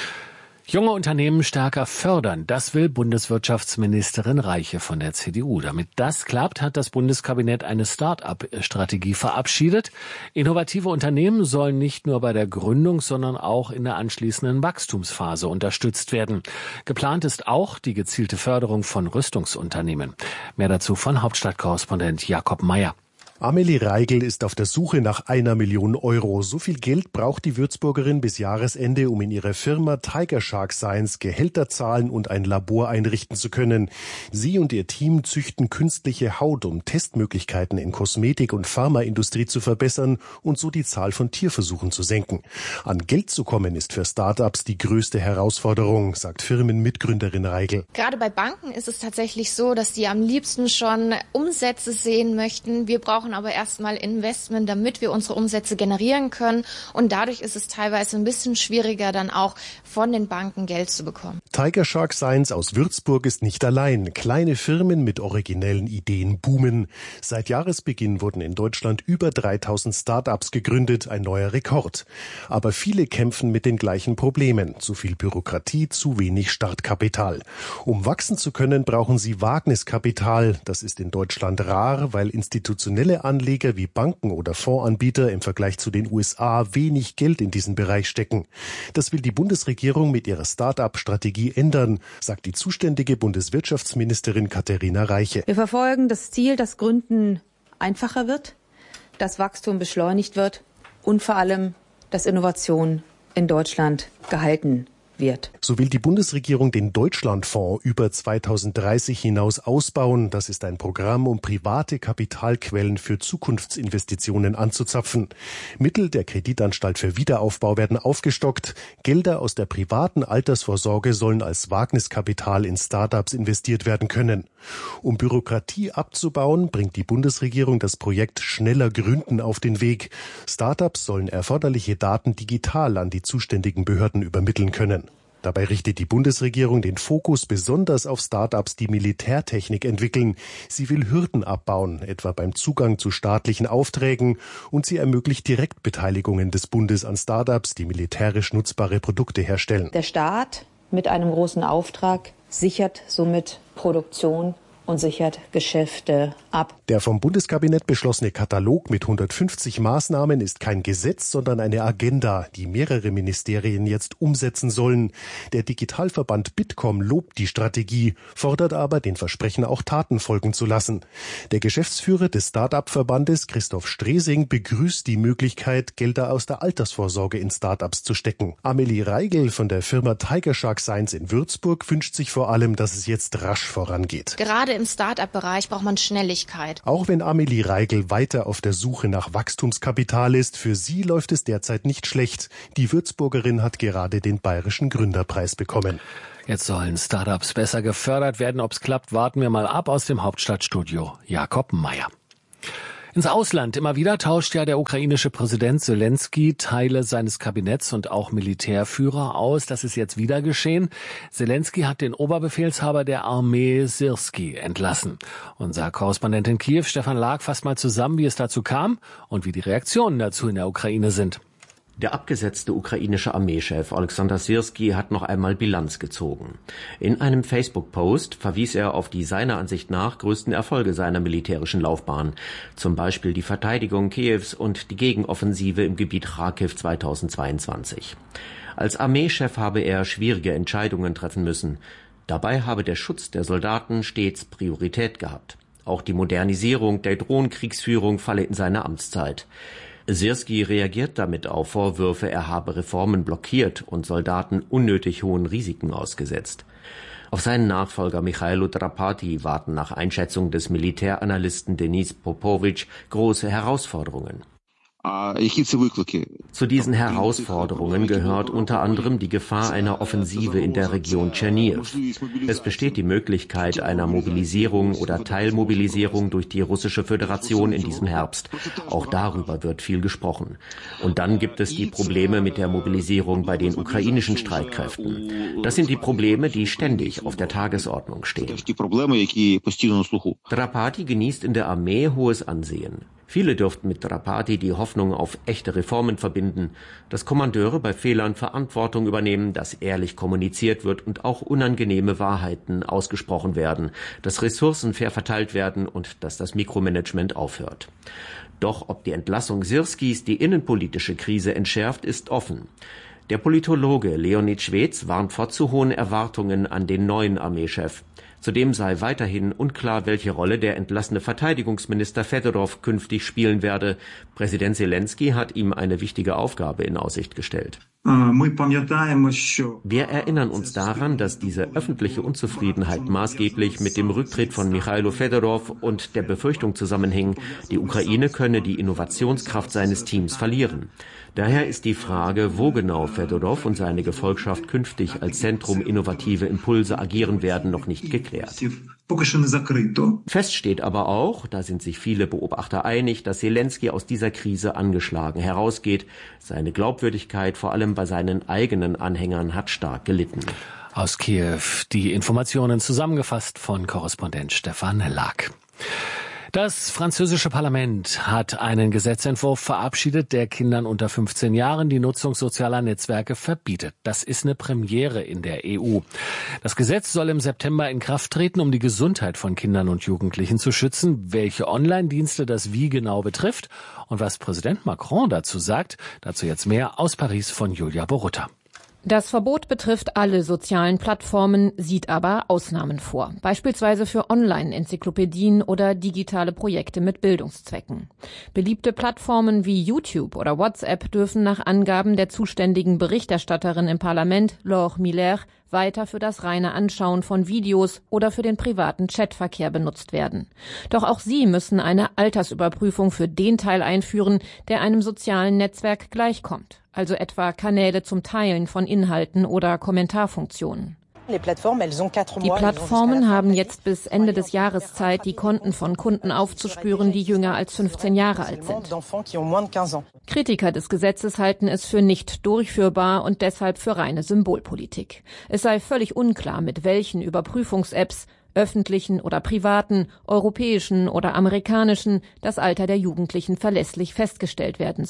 Junge Unternehmen stärker fördern, das will Bundeswirtschaftsministerin Reiche von der C D U. Damit das klappt, hat das Bundeskabinett eine Start-up-Strategie verabschiedet. Innovative Unternehmen sollen nicht nur bei der Gründung, sondern auch in der anschließenden Wachstumsphase unterstützt werden. Geplant ist auch die gezielte Förderung von Rüstungsunternehmen. Mehr dazu von Hauptstadtkorrespondent Jakob Meyer. Amelie Reigl ist auf der Suche nach einer Million Euro. So viel Geld braucht die Würzburgerin bis Jahresende, um in ihrer Firma Tiger Shark Science Gehälter zahlen und ein Labor einrichten zu können. Sie und ihr Team züchten künstliche Haut, um Testmöglichkeiten in Kosmetik- und Pharmaindustrie zu verbessern und so die Zahl von Tierversuchen zu senken. An Geld zu kommen ist für Start-ups die größte Herausforderung, sagt Firmenmitgründerin Reigl. Gerade bei Banken ist es tatsächlich so, dass die am liebsten schon Umsätze sehen möchten. Wir brauchen aber erstmal Investment, damit wir unsere Umsätze generieren können. Und dadurch ist es teilweise ein bisschen schwieriger, dann auch von den Banken Geld zu bekommen. Tiger Shark Science aus Würzburg ist nicht allein. Kleine Firmen mit originellen Ideen boomen. Seit Jahresbeginn wurden in Deutschland über dreitausend Start-ups gegründet, ein neuer Rekord. Aber viele kämpfen mit den gleichen Problemen. Zu viel Bürokratie, zu wenig Startkapital. Um wachsen zu können, brauchen sie Wagniskapital. Das ist in Deutschland rar, weil institutionelle Anleger wie Banken oder Fondsanbieter im Vergleich zu den U S A wenig Geld in diesen Bereich stecken. Das will die Bundesregierung mit ihrer Start-up-Strategie ändern, sagt die zuständige Bundeswirtschaftsministerin Katharina Reiche. Wir verfolgen das Ziel, dass Gründen einfacher wird, dass Wachstum beschleunigt wird und vor allem, dass Innovation in Deutschland gehalten wird. So will die Bundesregierung den Deutschlandfonds über zweitausenddreißig hinaus ausbauen. Das ist ein Programm, um private Kapitalquellen für Zukunftsinvestitionen anzuzapfen. Mittel der Kreditanstalt für Wiederaufbau werden aufgestockt. Gelder aus der privaten Altersvorsorge sollen als Wagniskapital in Start-ups investiert werden können. Um Bürokratie abzubauen, bringt die Bundesregierung das Projekt Schneller Gründen auf den Weg. Start-ups sollen erforderliche Daten digital an die zuständigen Behörden übermitteln können. Dabei richtet die Bundesregierung den Fokus besonders auf Start-ups, die Militärtechnik entwickeln. Sie will Hürden abbauen, etwa beim Zugang zu staatlichen Aufträgen, und sie ermöglicht Direktbeteiligungen des Bundes an Start-ups, die militärisch nutzbare Produkte herstellen. Der Staat mit einem großen Auftrag sichert somit Produktion und sichert Geschäfte ab. Der vom Bundeskabinett beschlossene Katalog mit hundertfünfzig Maßnahmen ist kein Gesetz, sondern eine Agenda, die mehrere Ministerien jetzt umsetzen sollen. Der Digitalverband Bitkom lobt die Strategie, fordert aber, den Versprechen auch Taten folgen zu lassen. Der Geschäftsführer des Start-up-Verbandes, Christoph Stresing, begrüßt die Möglichkeit, Gelder aus der Altersvorsorge in Start-ups zu stecken. Amelie Reigel von der Firma Tiger Shark Science in Würzburg wünscht sich vor allem, dass es jetzt rasch vorangeht. Gerade im Start-up-Bereich braucht man Schnelligkeit. Auch wenn Amelie Reigel weiter auf der Suche nach Wachstumskapital ist, für sie läuft es derzeit nicht schlecht. Die Würzburgerin hat gerade den Bayerischen Gründerpreis bekommen. Jetzt sollen Startups besser gefördert werden. Ob es klappt, warten wir mal ab. Aus dem Hauptstadtstudio Jakob Meyer. Ins Ausland. Immer wieder tauscht ja der ukrainische Präsident Selenskyj Teile seines Kabinetts und auch Militärführer aus. Das ist jetzt wieder geschehen. Selenskyj hat den Oberbefehlshaber der Armee Syrskij entlassen. Unser Korrespondent in Kiew, Stefan Lag, fasst mal zusammen, wie es dazu kam und wie die Reaktionen dazu in der Ukraine sind. Der abgesetzte ukrainische Armeechef Alexander Syrskij hat noch einmal Bilanz gezogen. In einem Facebook-Post verwies er auf die seiner Ansicht nach größten Erfolge seiner militärischen Laufbahn, zum Beispiel die Verteidigung Kiews und die Gegenoffensive im Gebiet Charkiw zweitausendzweiundzwanzig. Als Armeechef habe er schwierige Entscheidungen treffen müssen. Dabei habe der Schutz der Soldaten stets Priorität gehabt. Auch die Modernisierung der Drohnenkriegsführung falle in seine Amtszeit. Syrskij reagiert damit auf Vorwürfe, er habe Reformen blockiert und Soldaten unnötig hohen Risiken ausgesetzt. Auf seinen Nachfolger Michailo Drapati warten nach Einschätzung des Militäranalysten Denis Popovic große Herausforderungen. Zu diesen Herausforderungen gehört unter anderem die Gefahr einer Offensive in der Region Tscherniw. Es besteht die Möglichkeit einer Mobilisierung oder Teilmobilisierung durch die Russische Föderation in diesem Herbst. Auch darüber wird viel gesprochen. Und dann gibt es die Probleme mit der Mobilisierung bei den ukrainischen Streitkräften. Das sind die Probleme, die ständig auf der Tagesordnung stehen. Drapati genießt in der Armee hohes Ansehen. Viele dürften mit Drapati die Hoffnung auf echte Reformen verbinden, dass Kommandeure bei Fehlern Verantwortung übernehmen, dass ehrlich kommuniziert wird und auch unangenehme Wahrheiten ausgesprochen werden, dass Ressourcen fair verteilt werden und dass das Mikromanagement aufhört. Doch ob die Entlassung Syrskijs die innenpolitische Krise entschärft, ist offen. Der Politologe Leonid Schwedz warnt vor zu hohen Erwartungen an den neuen Armeechef. Zudem sei weiterhin unklar, welche Rolle der entlassene Verteidigungsminister Fedorov künftig spielen werde. Präsident Selenskyj hat ihm eine wichtige Aufgabe in Aussicht gestellt. Wir erinnern uns daran, dass diese öffentliche Unzufriedenheit maßgeblich mit dem Rücktritt von Michailo Fedorov und der Befürchtung zusammenhing, die Ukraine könne die Innovationskraft seines Teams verlieren. Daher ist die Frage, wo genau Fedorov und seine Gefolgschaft künftig als Zentrum innovative Impulse agieren werden, noch nicht geklärt. Fest steht aber auch, da sind sich viele Beobachter einig, dass Selenskyj aus dieser Krise angeschlagen herausgeht. Seine Glaubwürdigkeit, vor allem bei seinen eigenen Anhängern, hat stark gelitten. Aus Kiew die Informationen zusammengefasst von Korrespondent Stefan Lag. Das französische Parlament hat einen Gesetzentwurf verabschiedet, der Kindern unter fünfzehn Jahren die Nutzung sozialer Netzwerke verbietet. Das ist eine Premiere in der E U. Das Gesetz soll im September in Kraft treten, um die Gesundheit von Kindern und Jugendlichen zu schützen. Welche Online-Dienste das wie genau betrifft und was Präsident Macron dazu sagt, dazu jetzt mehr aus Paris von Julia Borutta. Das Verbot betrifft alle sozialen Plattformen, sieht aber Ausnahmen vor. Beispielsweise für Online-Enzyklopädien oder digitale Projekte mit Bildungszwecken. Beliebte Plattformen wie YouTube oder WhatsApp dürfen nach Angaben der zuständigen Berichterstatterin im Parlament, Laure Miller, weiter für das reine Anschauen von Videos oder für den privaten Chatverkehr benutzt werden. Doch auch sie müssen eine Altersüberprüfung für den Teil einführen, der einem sozialen Netzwerk gleichkommt, also etwa Kanäle zum Teilen von Inhalten oder Kommentarfunktionen. Die Plattformen haben jetzt bis Ende des Jahres Zeit, die Konten von Kunden aufzuspüren, die jünger als fünfzehn Jahre alt sind. Kritiker des Gesetzes halten es für nicht durchführbar und deshalb für reine Symbolpolitik. Es sei völlig unklar, mit welchen Überprüfungs-Apps, öffentlichen oder privaten, europäischen oder amerikanischen, das Alter der Jugendlichen verlässlich festgestellt werden solle.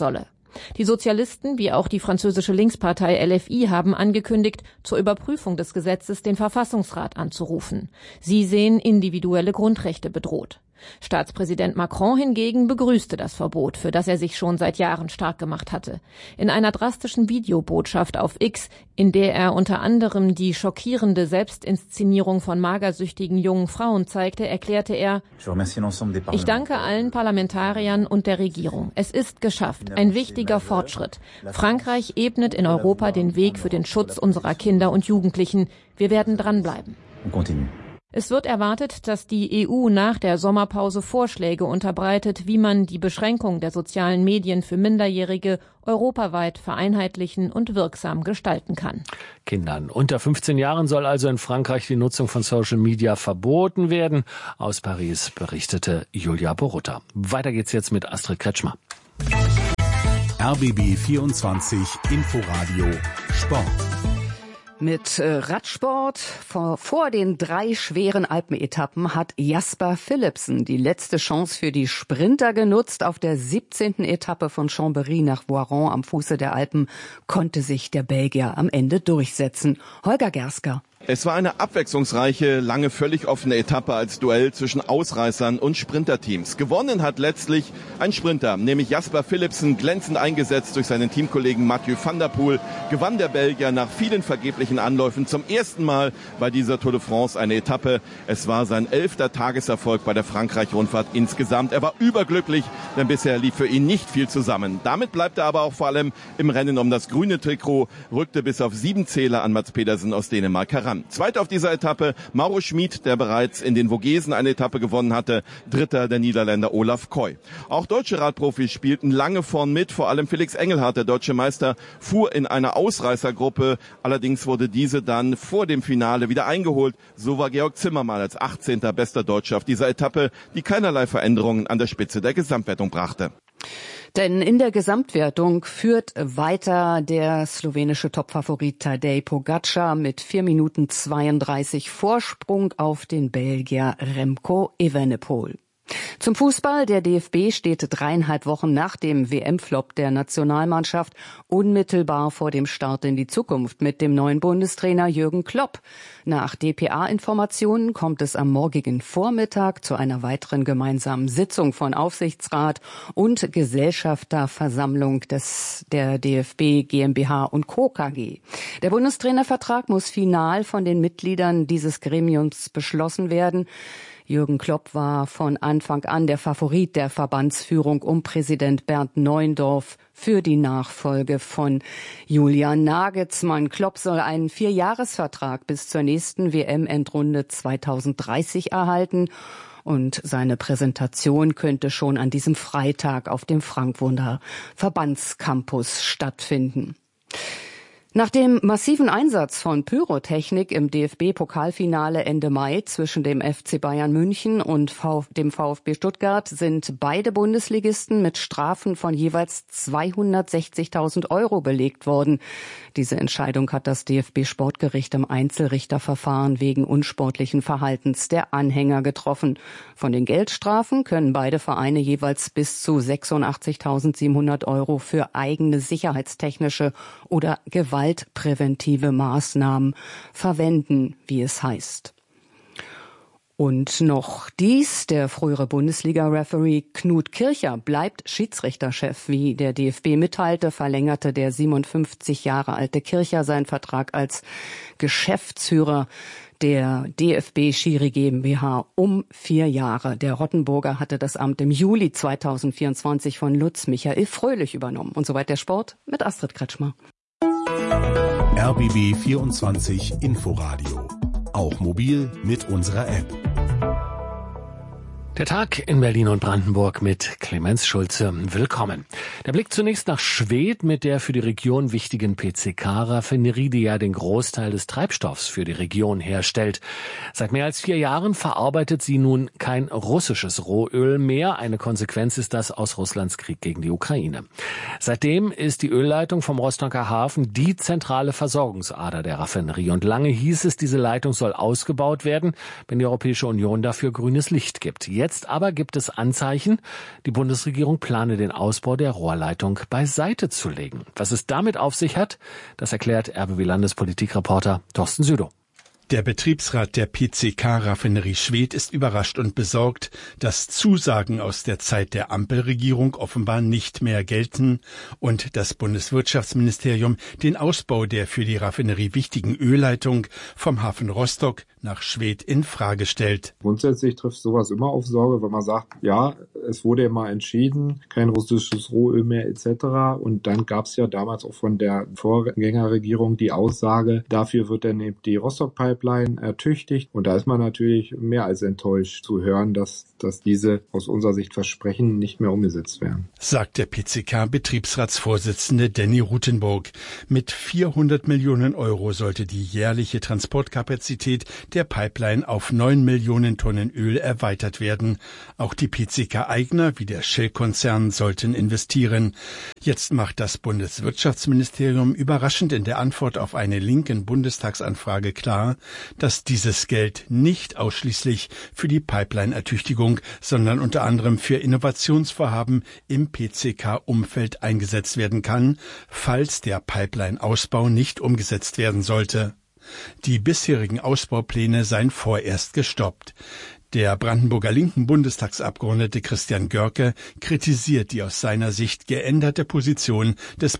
Die Sozialisten wie auch die französische Linkspartei L F I haben angekündigt, zur Überprüfung des Gesetzes den Verfassungsrat anzurufen. Sie sehen individuelle Grundrechte bedroht. Staatspräsident Macron hingegen begrüßte das Verbot, für das er sich schon seit Jahren stark gemacht hatte. In einer drastischen Videobotschaft auf X, in der er unter anderem die schockierende Selbstinszenierung von magersüchtigen jungen Frauen zeigte, erklärte er: Ich danke allen Parlamentariern und der Regierung. Es ist geschafft. Ein wichtiger Fortschritt. Frankreich ebnet in Europa den Weg für den Schutz unserer Kinder und Jugendlichen. Wir werden dranbleiben. Es wird erwartet, dass die E U nach der Sommerpause Vorschläge unterbreitet, wie man die Beschränkung der sozialen Medien für Minderjährige europaweit vereinheitlichen und wirksam gestalten kann. Kindern unter fünfzehn Jahren soll also in Frankreich die Nutzung von Social Media verboten werden. Aus Paris berichtete Julia Borutta. Weiter geht's jetzt mit Astrid Kretschmer. R B B vierundzwanzig Inforadio Sport. Mit Radsport vor, vor den drei schweren Alpenetappen hat Jasper Philipsen die letzte Chance für die Sprinter genutzt. Auf der siebzehnten Etappe von Chambéry nach Voiron am Fuße der Alpen konnte sich der Belgier am Ende durchsetzen. Holger Gersker. Es war eine abwechslungsreiche, lange völlig offene Etappe als Duell zwischen Ausreißern und Sprinterteams. Gewonnen hat letztlich ein Sprinter, nämlich Jasper Philipsen, glänzend eingesetzt durch seinen Teamkollegen Mathieu van der Poel, gewann der Belgier nach vielen vergeblichen Anläufen zum ersten Mal bei dieser Tour de France eine Etappe. Es war sein elfter Tageserfolg bei der Frankreich-Rundfahrt insgesamt. Er war überglücklich, denn bisher lief für ihn nicht viel zusammen. Damit bleibt er aber auch vor allem im Rennen um das grüne Trikot, rückte bis auf sieben Zähler an Mats Pedersen aus Dänemark heran. Zweiter auf dieser Etappe Mauro Schmid, der bereits in den Vogesen eine Etappe gewonnen hatte. Dritter der Niederländer Olaf Koy. Auch deutsche Radprofis spielten lange vorn mit. Vor allem Felix Engelhardt, der deutsche Meister, fuhr in einer Ausreißergruppe. Allerdings wurde diese dann vor dem Finale wieder eingeholt. So war Georg Zimmermann als achtzehnter bester Deutscher auf dieser Etappe, die keinerlei Veränderungen an der Spitze der Gesamtwertung brachte. Denn in der Gesamtwertung führt weiter der slowenische Topfavorit Tadej Pogačar mit vier Minuten zweiunddreißig Vorsprung auf den Belgier Remco Evenepoel. Zum Fußball. Der D F B steht dreieinhalb Wochen nach dem W M-Flop der Nationalmannschaft unmittelbar vor dem Start in die Zukunft mit dem neuen Bundestrainer Jürgen Klopp. Nach D P A-Informationen kommt es am morgigen Vormittag zu einer weiteren gemeinsamen Sitzung von Aufsichtsrat und Gesellschafterversammlung des der D F B GmbH und Co. K G. Der Bundestrainervertrag muss final von den Mitgliedern dieses Gremiums beschlossen werden. Jürgen Klopp war von Anfang an der Favorit der Verbandsführung um Präsident Bernd Neuendorf für die Nachfolge von Julian Nagelsmann. Klopp soll einen Vierjahresvertrag bis zur nächsten W M-Endrunde zweitausenddreißig erhalten. Und seine Präsentation könnte schon an diesem Freitag auf dem Frankfurter Verbandscampus stattfinden. Nach dem massiven Einsatz von Pyrotechnik im D F B-Pokalfinale Ende Mai zwischen dem F C Bayern München und dem VfB Stuttgart sind beide Bundesligisten mit Strafen von jeweils zweihundertsechzigtausend Euro belegt worden. Diese Entscheidung hat das D F B-Sportgericht im Einzelrichterverfahren wegen unsportlichen Verhaltens der Anhänger getroffen. Von den Geldstrafen können beide Vereine jeweils bis zu sechsundachtzigtausendsiebenhundert Euro für eigene sicherheitstechnische oder gewaltpräventive Maßnahmen verwenden, wie es heißt. Und noch dies, der frühere Bundesliga-Referee Knut Kircher bleibt Schiedsrichterchef. Wie der D F B mitteilte, verlängerte der siebenundfünfzig Jahre alte Kircher seinen Vertrag als Geschäftsführer der D F B Schiri GmbH um vier Jahre. Der Rottenburger hatte das Amt im Juli zweitausendvierundzwanzig von Lutz Michael Fröhlich übernommen. Und soweit der Sport mit Astrid Kretschmer. R B B vierundzwanzig Inforadio. Auch mobil mit unserer App. Der Tag in Berlin und Brandenburg mit Clemens Schulze. Willkommen. Der Blick zunächst nach Schwedt mit der für die Region wichtigen P C K-Raffinerie, die ja den Großteil des Treibstoffs für die Region herstellt. Seit mehr als vier Jahren verarbeitet sie nun kein russisches Rohöl mehr. Eine Konsequenz ist das aus Russlands Krieg gegen die Ukraine. Seitdem ist die Ölleitung vom Rostocker Hafen die zentrale Versorgungsader der Raffinerie. Und lange hieß es, diese Leitung soll ausgebaut werden, wenn die Europäische Union dafür grünes Licht gibt. Jetzt aber gibt es Anzeichen, die Bundesregierung plane den Ausbau der Rohrleitung beiseite zu legen. Was es damit auf sich hat, das erklärt R B B-Landespolitikreporter Thorsten Südow. Der Betriebsrat der P C K-Raffinerie Schwedt ist überrascht und besorgt, dass Zusagen aus der Zeit der Ampelregierung offenbar nicht mehr gelten und das Bundeswirtschaftsministerium den Ausbau der für die Raffinerie wichtigen Ölleitung vom Hafen Rostock nach Schwedt in Frage stellt. Grundsätzlich trifft sowas immer auf Sorge, wenn man sagt, ja, es wurde ja mal entschieden, kein russisches Rohöl mehr et cetera. Und dann gab es ja damals auch von der Vorgängerregierung die Aussage, dafür wird dann eben die Rostock-Pipeline ertüchtigt. Und da ist man natürlich mehr als enttäuscht zu hören, dass, dass diese aus unserer Sicht Versprechen nicht mehr umgesetzt werden. Sagt der P C K-Betriebsratsvorsitzende Danny Rutenburg. Mit vierhundert Millionen Euro sollte die jährliche Transportkapazität der Pipeline auf neun Millionen Tonnen Öl erweitert werden. Auch die P C K-Eigner wie der Shell-Konzern sollten investieren. Jetzt macht das Bundeswirtschaftsministerium überraschend in der Antwort auf eine linken Bundestagsanfrage klar, dass dieses Geld nicht ausschließlich für die Pipeline-Ertüchtigung, sondern unter anderem für Innovationsvorhaben im P C K-Umfeld eingesetzt werden kann, falls der Pipeline-Ausbau nicht umgesetzt werden sollte. Die bisherigen Ausbaupläne seien vorerst gestoppt. Der Brandenburger linken Bundestagsabgeordnete Christian Görke kritisiert die aus seiner Sicht geänderte Position des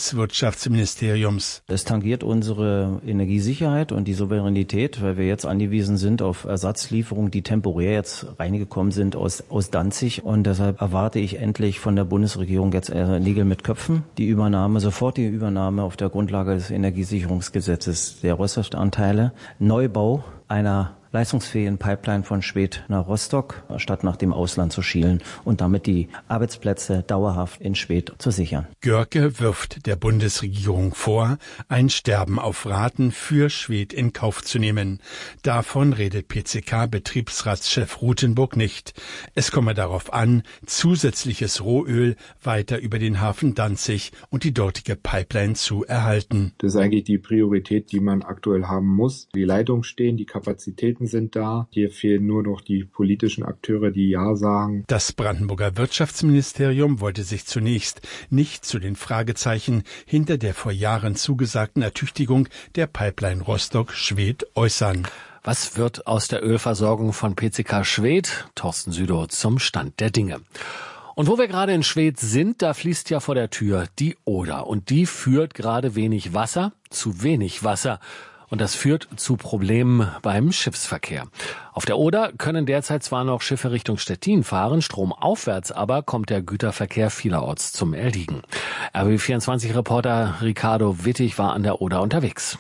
Bundeswirtschaftsministeriums. Es tangiert unsere Energiesicherheit und die Souveränität, weil wir jetzt angewiesen sind auf Ersatzlieferungen, die temporär jetzt reingekommen sind aus, aus Danzig. Und deshalb erwarte ich endlich von der Bundesregierung jetzt äh, Nägel mit Köpfen. Die Übernahme, sofortige Übernahme auf der Grundlage des Energiesicherungsgesetzes der Rostock-Anteile, Neubau einer leistungsfähigen Pipeline von Schwedt nach Rostock, statt nach dem Ausland zu schielen und damit die Arbeitsplätze dauerhaft in Schwedt zu sichern. Görke wirft der Bundesregierung vor, ein Sterben auf Raten für Schwedt in Kauf zu nehmen. Davon redet P C K-Betriebsratschef Rutenburg nicht. Es komme darauf an, zusätzliches Rohöl weiter über den Hafen Danzig und die dortige Pipeline zu erhalten. Das ist eigentlich die Priorität, die man aktuell haben muss. Die Leitungen stehen, die Kapazitäten sind da. Hier fehlen nur noch die politischen Akteure, die Ja sagen. Das Brandenburger Wirtschaftsministerium wollte sich zunächst nicht zu den Fragezeichen hinter der vor Jahren zugesagten Ertüchtigung der Pipeline Rostock-Schwedt äußern. Was wird aus der Ölversorgung von P C K Schwedt? Thorsten Südow zum Stand der Dinge. Und wo wir gerade in Schwedt sind, da fließt ja vor der Tür die Oder. Und die führt gerade wenig Wasser, zu wenig Wasser. Und das führt zu Problemen beim Schiffsverkehr. Auf der Oder können derzeit zwar noch Schiffe Richtung Stettin fahren, stromaufwärts aber kommt der Güterverkehr vielerorts zum Erliegen. R B B vierundzwanzig-Reporter Ricardo Wittig war an der Oder unterwegs.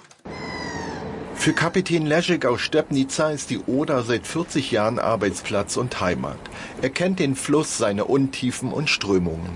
Für Kapitän Leschek aus Stepnica ist die Oder seit vierzig Jahren Arbeitsplatz und Heimat. Er kennt den Fluss, seine Untiefen und Strömungen.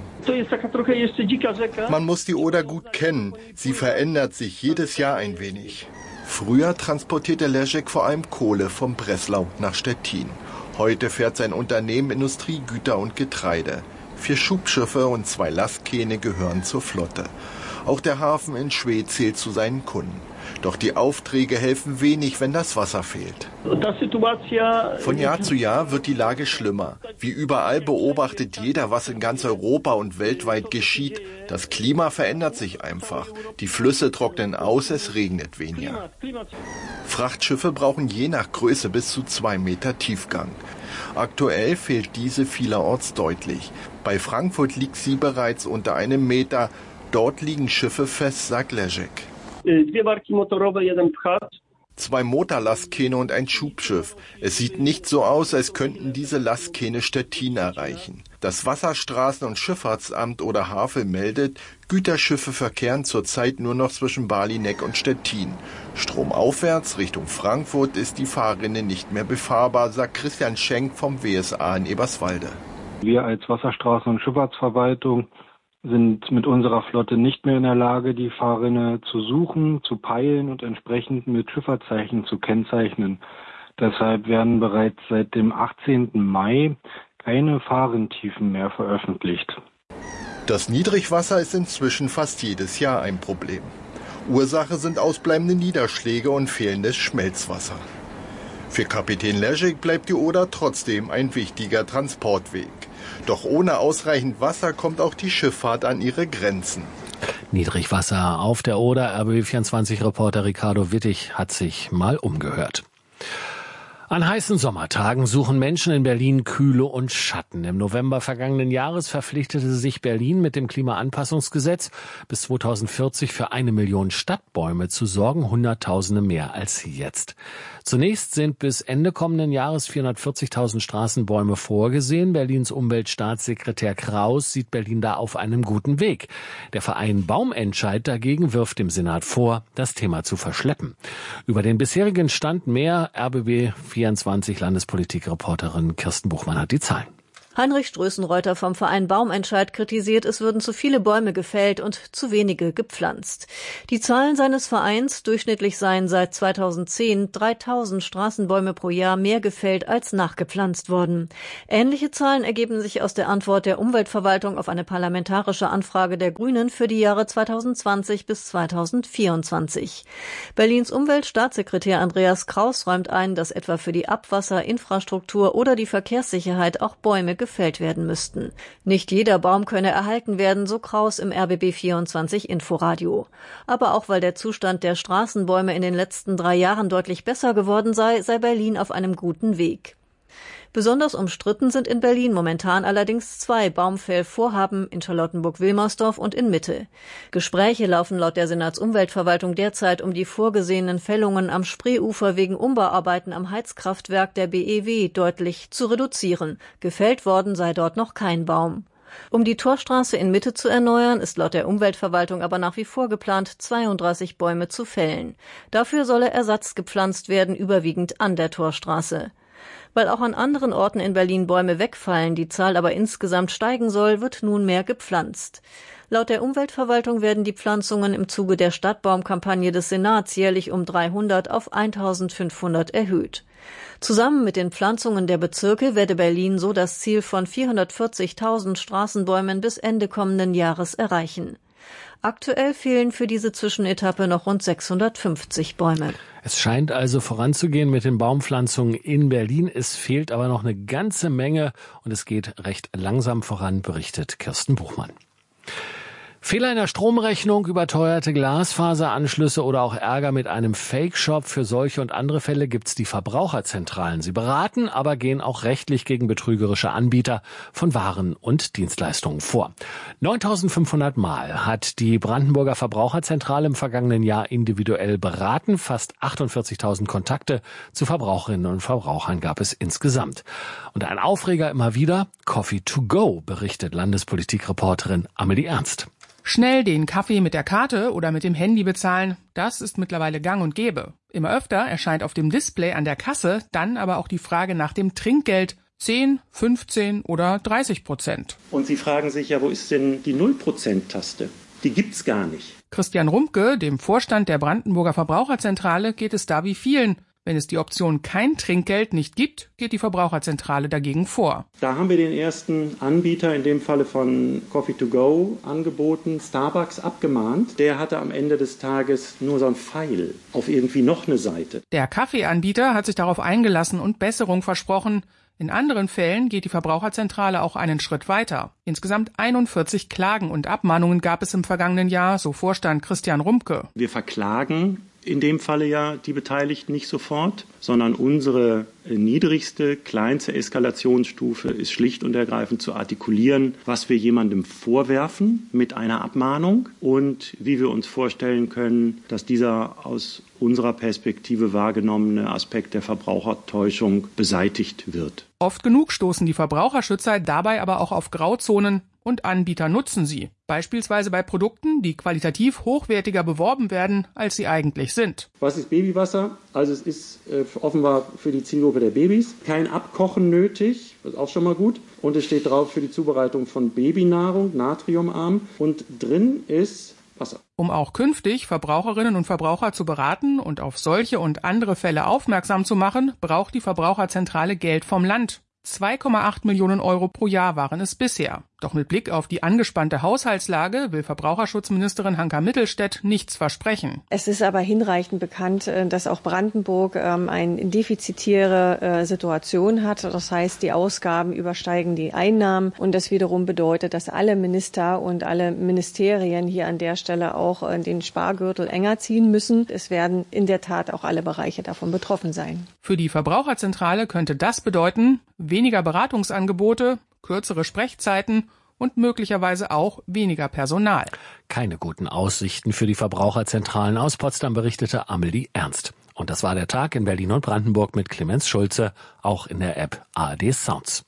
Man muss die Oder gut kennen. Sie verändert sich jedes Jahr ein wenig. Früher transportierte Leschek vor allem Kohle vom Breslau nach Stettin. Heute fährt sein Unternehmen Industriegüter und Getreide. Vier Schubschiffe und zwei Lastkähne gehören zur Flotte. Auch der Hafen in Schwedt zählt zu seinen Kunden. Doch die Aufträge helfen wenig, wenn das Wasser fehlt. Von Jahr zu Jahr wird die Lage schlimmer. Wie überall beobachtet jeder, was in ganz Europa und weltweit geschieht. Das Klima verändert sich einfach. Die Flüsse trocknen aus, es regnet weniger. Frachtschiffe brauchen je nach Größe bis zu zwei Meter Tiefgang. Aktuell fehlt diese vielerorts deutlich. Bei Frankfurt liegt sie bereits unter einem Meter. Dort liegen Schiffe fest, sagt Leschek. Zwei Motorlastkähne und ein Schubschiff. Es sieht nicht so aus, als könnten diese Lastkähne Stettin erreichen. Das Wasserstraßen- und Schifffahrtsamt oder Havel meldet, Güterschiffe verkehren zurzeit nur noch zwischen Balineck und Stettin. Stromaufwärts Richtung Frankfurt ist die Fahrrinne nicht mehr befahrbar, sagt Christian Schenk vom W S A in Eberswalde. Wir als Wasserstraßen- und Schifffahrtsverwaltung sind mit unserer Flotte nicht mehr in der Lage, die Fahrrinne zu suchen, zu peilen und entsprechend mit Schifferzeichen zu kennzeichnen. Deshalb werden bereits seit dem achtzehnten Mai keine Fahrrinntiefen mehr veröffentlicht. Das Niedrigwasser ist inzwischen fast jedes Jahr ein Problem. Ursache sind ausbleibende Niederschläge und fehlendes Schmelzwasser. Für Kapitän Leschek bleibt die Oder trotzdem ein wichtiger Transportweg. Doch ohne ausreichend Wasser kommt auch die Schifffahrt an ihre Grenzen. Niedrigwasser auf der Oder. R B B vierundzwanzig-Reporter Ricardo Wittig hat sich mal umgehört. An heißen Sommertagen suchen Menschen in Berlin Kühle und Schatten. Im November vergangenen Jahres verpflichtete sich Berlin mit dem Klimaanpassungsgesetz bis zweitausendvierzig für eine Million Stadtbäume zu sorgen, Hunderttausende mehr als jetzt. Zunächst sind bis Ende kommenden Jahres vierhundertvierzigtausend Straßenbäume vorgesehen. Berlins Umweltstaatssekretär Kraus sieht Berlin da auf einem guten Weg. Der Verein Baumentscheid dagegen wirft dem Senat vor, das Thema zu verschleppen. Über den bisherigen Stand mehr R B B vierundzwanzig Landespolitik-Reporterin Kirsten Buchmann hat die Zahlen. Heinrich Strößenreuter vom Verein Baumentscheid kritisiert, es würden zu viele Bäume gefällt und zu wenige gepflanzt. Die Zahlen seines Vereins, durchschnittlich seien seit zweitausendzehn dreitausend Straßenbäume pro Jahr mehr gefällt als nachgepflanzt worden. Ähnliche Zahlen ergeben sich aus der Antwort der Umweltverwaltung auf eine parlamentarische Anfrage der Grünen für die Jahre zweitausendzwanzig bis zweitausendvierundzwanzig. Berlins Umweltstaatssekretär Andreas Kraus räumt ein, dass etwa für die Abwasser-, Infrastruktur oder die Verkehrssicherheit auch Bäume gefällt werden müssten. Nicht jeder Baum könne erhalten werden, so Kraus im R B B vierundzwanzig Inforadio. Aber auch weil der Zustand der Straßenbäume in den letzten drei Jahren deutlich besser geworden sei, sei Berlin auf einem guten Weg. Besonders umstritten sind in Berlin momentan allerdings zwei Baumfällvorhaben in Charlottenburg-Wilmersdorf und in Mitte. Gespräche laufen laut der Senatsumweltverwaltung derzeit um die vorgesehenen Fällungen am Spreeufer wegen Umbauarbeiten am Heizkraftwerk der B E W deutlich zu reduzieren. Gefällt worden sei dort noch kein Baum. Um die Torstraße in Mitte zu erneuern, ist laut der Umweltverwaltung aber nach wie vor geplant, zweiunddreißig Bäume zu fällen. Dafür solle Ersatz gepflanzt werden, überwiegend an der Torstraße. Weil auch an anderen Orten in Berlin Bäume wegfallen, die Zahl aber insgesamt steigen soll, wird nunmehr gepflanzt. Laut der Umweltverwaltung werden die Pflanzungen im Zuge der Stadtbaumkampagne des Senats jährlich um dreihundert auf eintausendfünfhundert erhöht. Zusammen mit den Pflanzungen der Bezirke werde Berlin so das Ziel von vierhundertvierzigtausend Straßenbäumen bis Ende kommenden Jahres erreichen. Aktuell fehlen für diese Zwischenetappe noch rund sechshundertfünfzig Bäume. Es scheint also voranzugehen mit den Baumpflanzungen in Berlin. Es fehlt aber noch eine ganze Menge und es geht recht langsam voran, berichtet Kirsten Buchmann. Fehler in der Stromrechnung, überteuerte Glasfaseranschlüsse oder auch Ärger mit einem Fake-Shop. Für solche und andere Fälle gibt's die Verbraucherzentralen. Sie beraten, aber gehen auch rechtlich gegen betrügerische Anbieter von Waren und Dienstleistungen vor. neuntausendfünfhundert Mal hat die Brandenburger Verbraucherzentrale im vergangenen Jahr individuell beraten. Fast achtundvierzigtausend Kontakte zu Verbraucherinnen und Verbrauchern gab es insgesamt. Und ein Aufreger immer wieder, Coffee to go, berichtet Landespolitikreporterin Amelie Ernst. Schnell den Kaffee mit der Karte oder mit dem Handy bezahlen, das ist mittlerweile gang und gäbe. Immer öfter erscheint auf dem Display an der Kasse dann aber auch die Frage nach dem Trinkgeld. zehn, fünfzehn oder dreißig Prozent. Und Sie fragen sich ja, wo ist denn die null Prozent Taste? Die gibt's gar nicht. Christian Rumpke, dem Vorstand der Brandenburger Verbraucherzentrale, geht es da wie vielen. Wenn es die Option kein Trinkgeld nicht gibt, geht die Verbraucherzentrale dagegen vor. Da haben wir den ersten Anbieter, in dem Falle von Coffee to go, angeboten, Starbucks abgemahnt. Der hatte am Ende des Tages nur so ein Pfeil auf irgendwie noch eine Seite. Der Kaffeeanbieter hat sich darauf eingelassen und Besserung versprochen. In anderen Fällen geht die Verbraucherzentrale auch einen Schritt weiter. Insgesamt einundvierzig Klagen und Abmahnungen gab es im vergangenen Jahr, so Vorstand Christian Rumpke. Wir verklagen in dem Falle ja die Beteiligten nicht sofort, sondern unsere niedrigste, kleinste Eskalationsstufe ist schlicht und ergreifend zu artikulieren, was wir jemandem vorwerfen mit einer Abmahnung und wie wir uns vorstellen können, dass dieser aus unserer Perspektive wahrgenommene Aspekt der Verbrauchertäuschung beseitigt wird. Oft genug stoßen die Verbraucherschützer dabei aber auch auf Grauzonen und Anbieter nutzen sie. Beispielsweise bei Produkten, die qualitativ hochwertiger beworben werden, als sie eigentlich sind. Was ist Babywasser? Also es ist äh, offenbar für die Zielgruppe der Babys. Kein Abkochen nötig, das ist auch schon mal gut. Und es steht drauf für die Zubereitung von Babynahrung, natriumarm. Und drin ist Wasser. Um auch künftig Verbraucherinnen und Verbraucher zu beraten und auf solche und andere Fälle aufmerksam zu machen, braucht die Verbraucherzentrale Geld vom Land. zwei Komma acht Millionen Euro pro Jahr waren es bisher. Doch mit Blick auf die angespannte Haushaltslage will Verbraucherschutzministerin Hanka Mittelstädt nichts versprechen. Es ist aber hinreichend bekannt, dass auch Brandenburg eine defizitäre Situation hat. Das heißt, die Ausgaben übersteigen die Einnahmen. Und das wiederum bedeutet, dass alle Minister und alle Ministerien hier an der Stelle auch den Spargürtel enger ziehen müssen. Es werden in der Tat auch alle Bereiche davon betroffen sein. Für die Verbraucherzentrale könnte das bedeuten, weniger Beratungsangebote, kürzere Sprechzeiten und möglicherweise auch weniger Personal. Keine guten Aussichten für die Verbraucherzentralen. Aus Potsdam berichtete Amelie Ernst. Und das war der Tag in Berlin und Brandenburg mit Clemens Schulze, auch in der App A R D Sounds.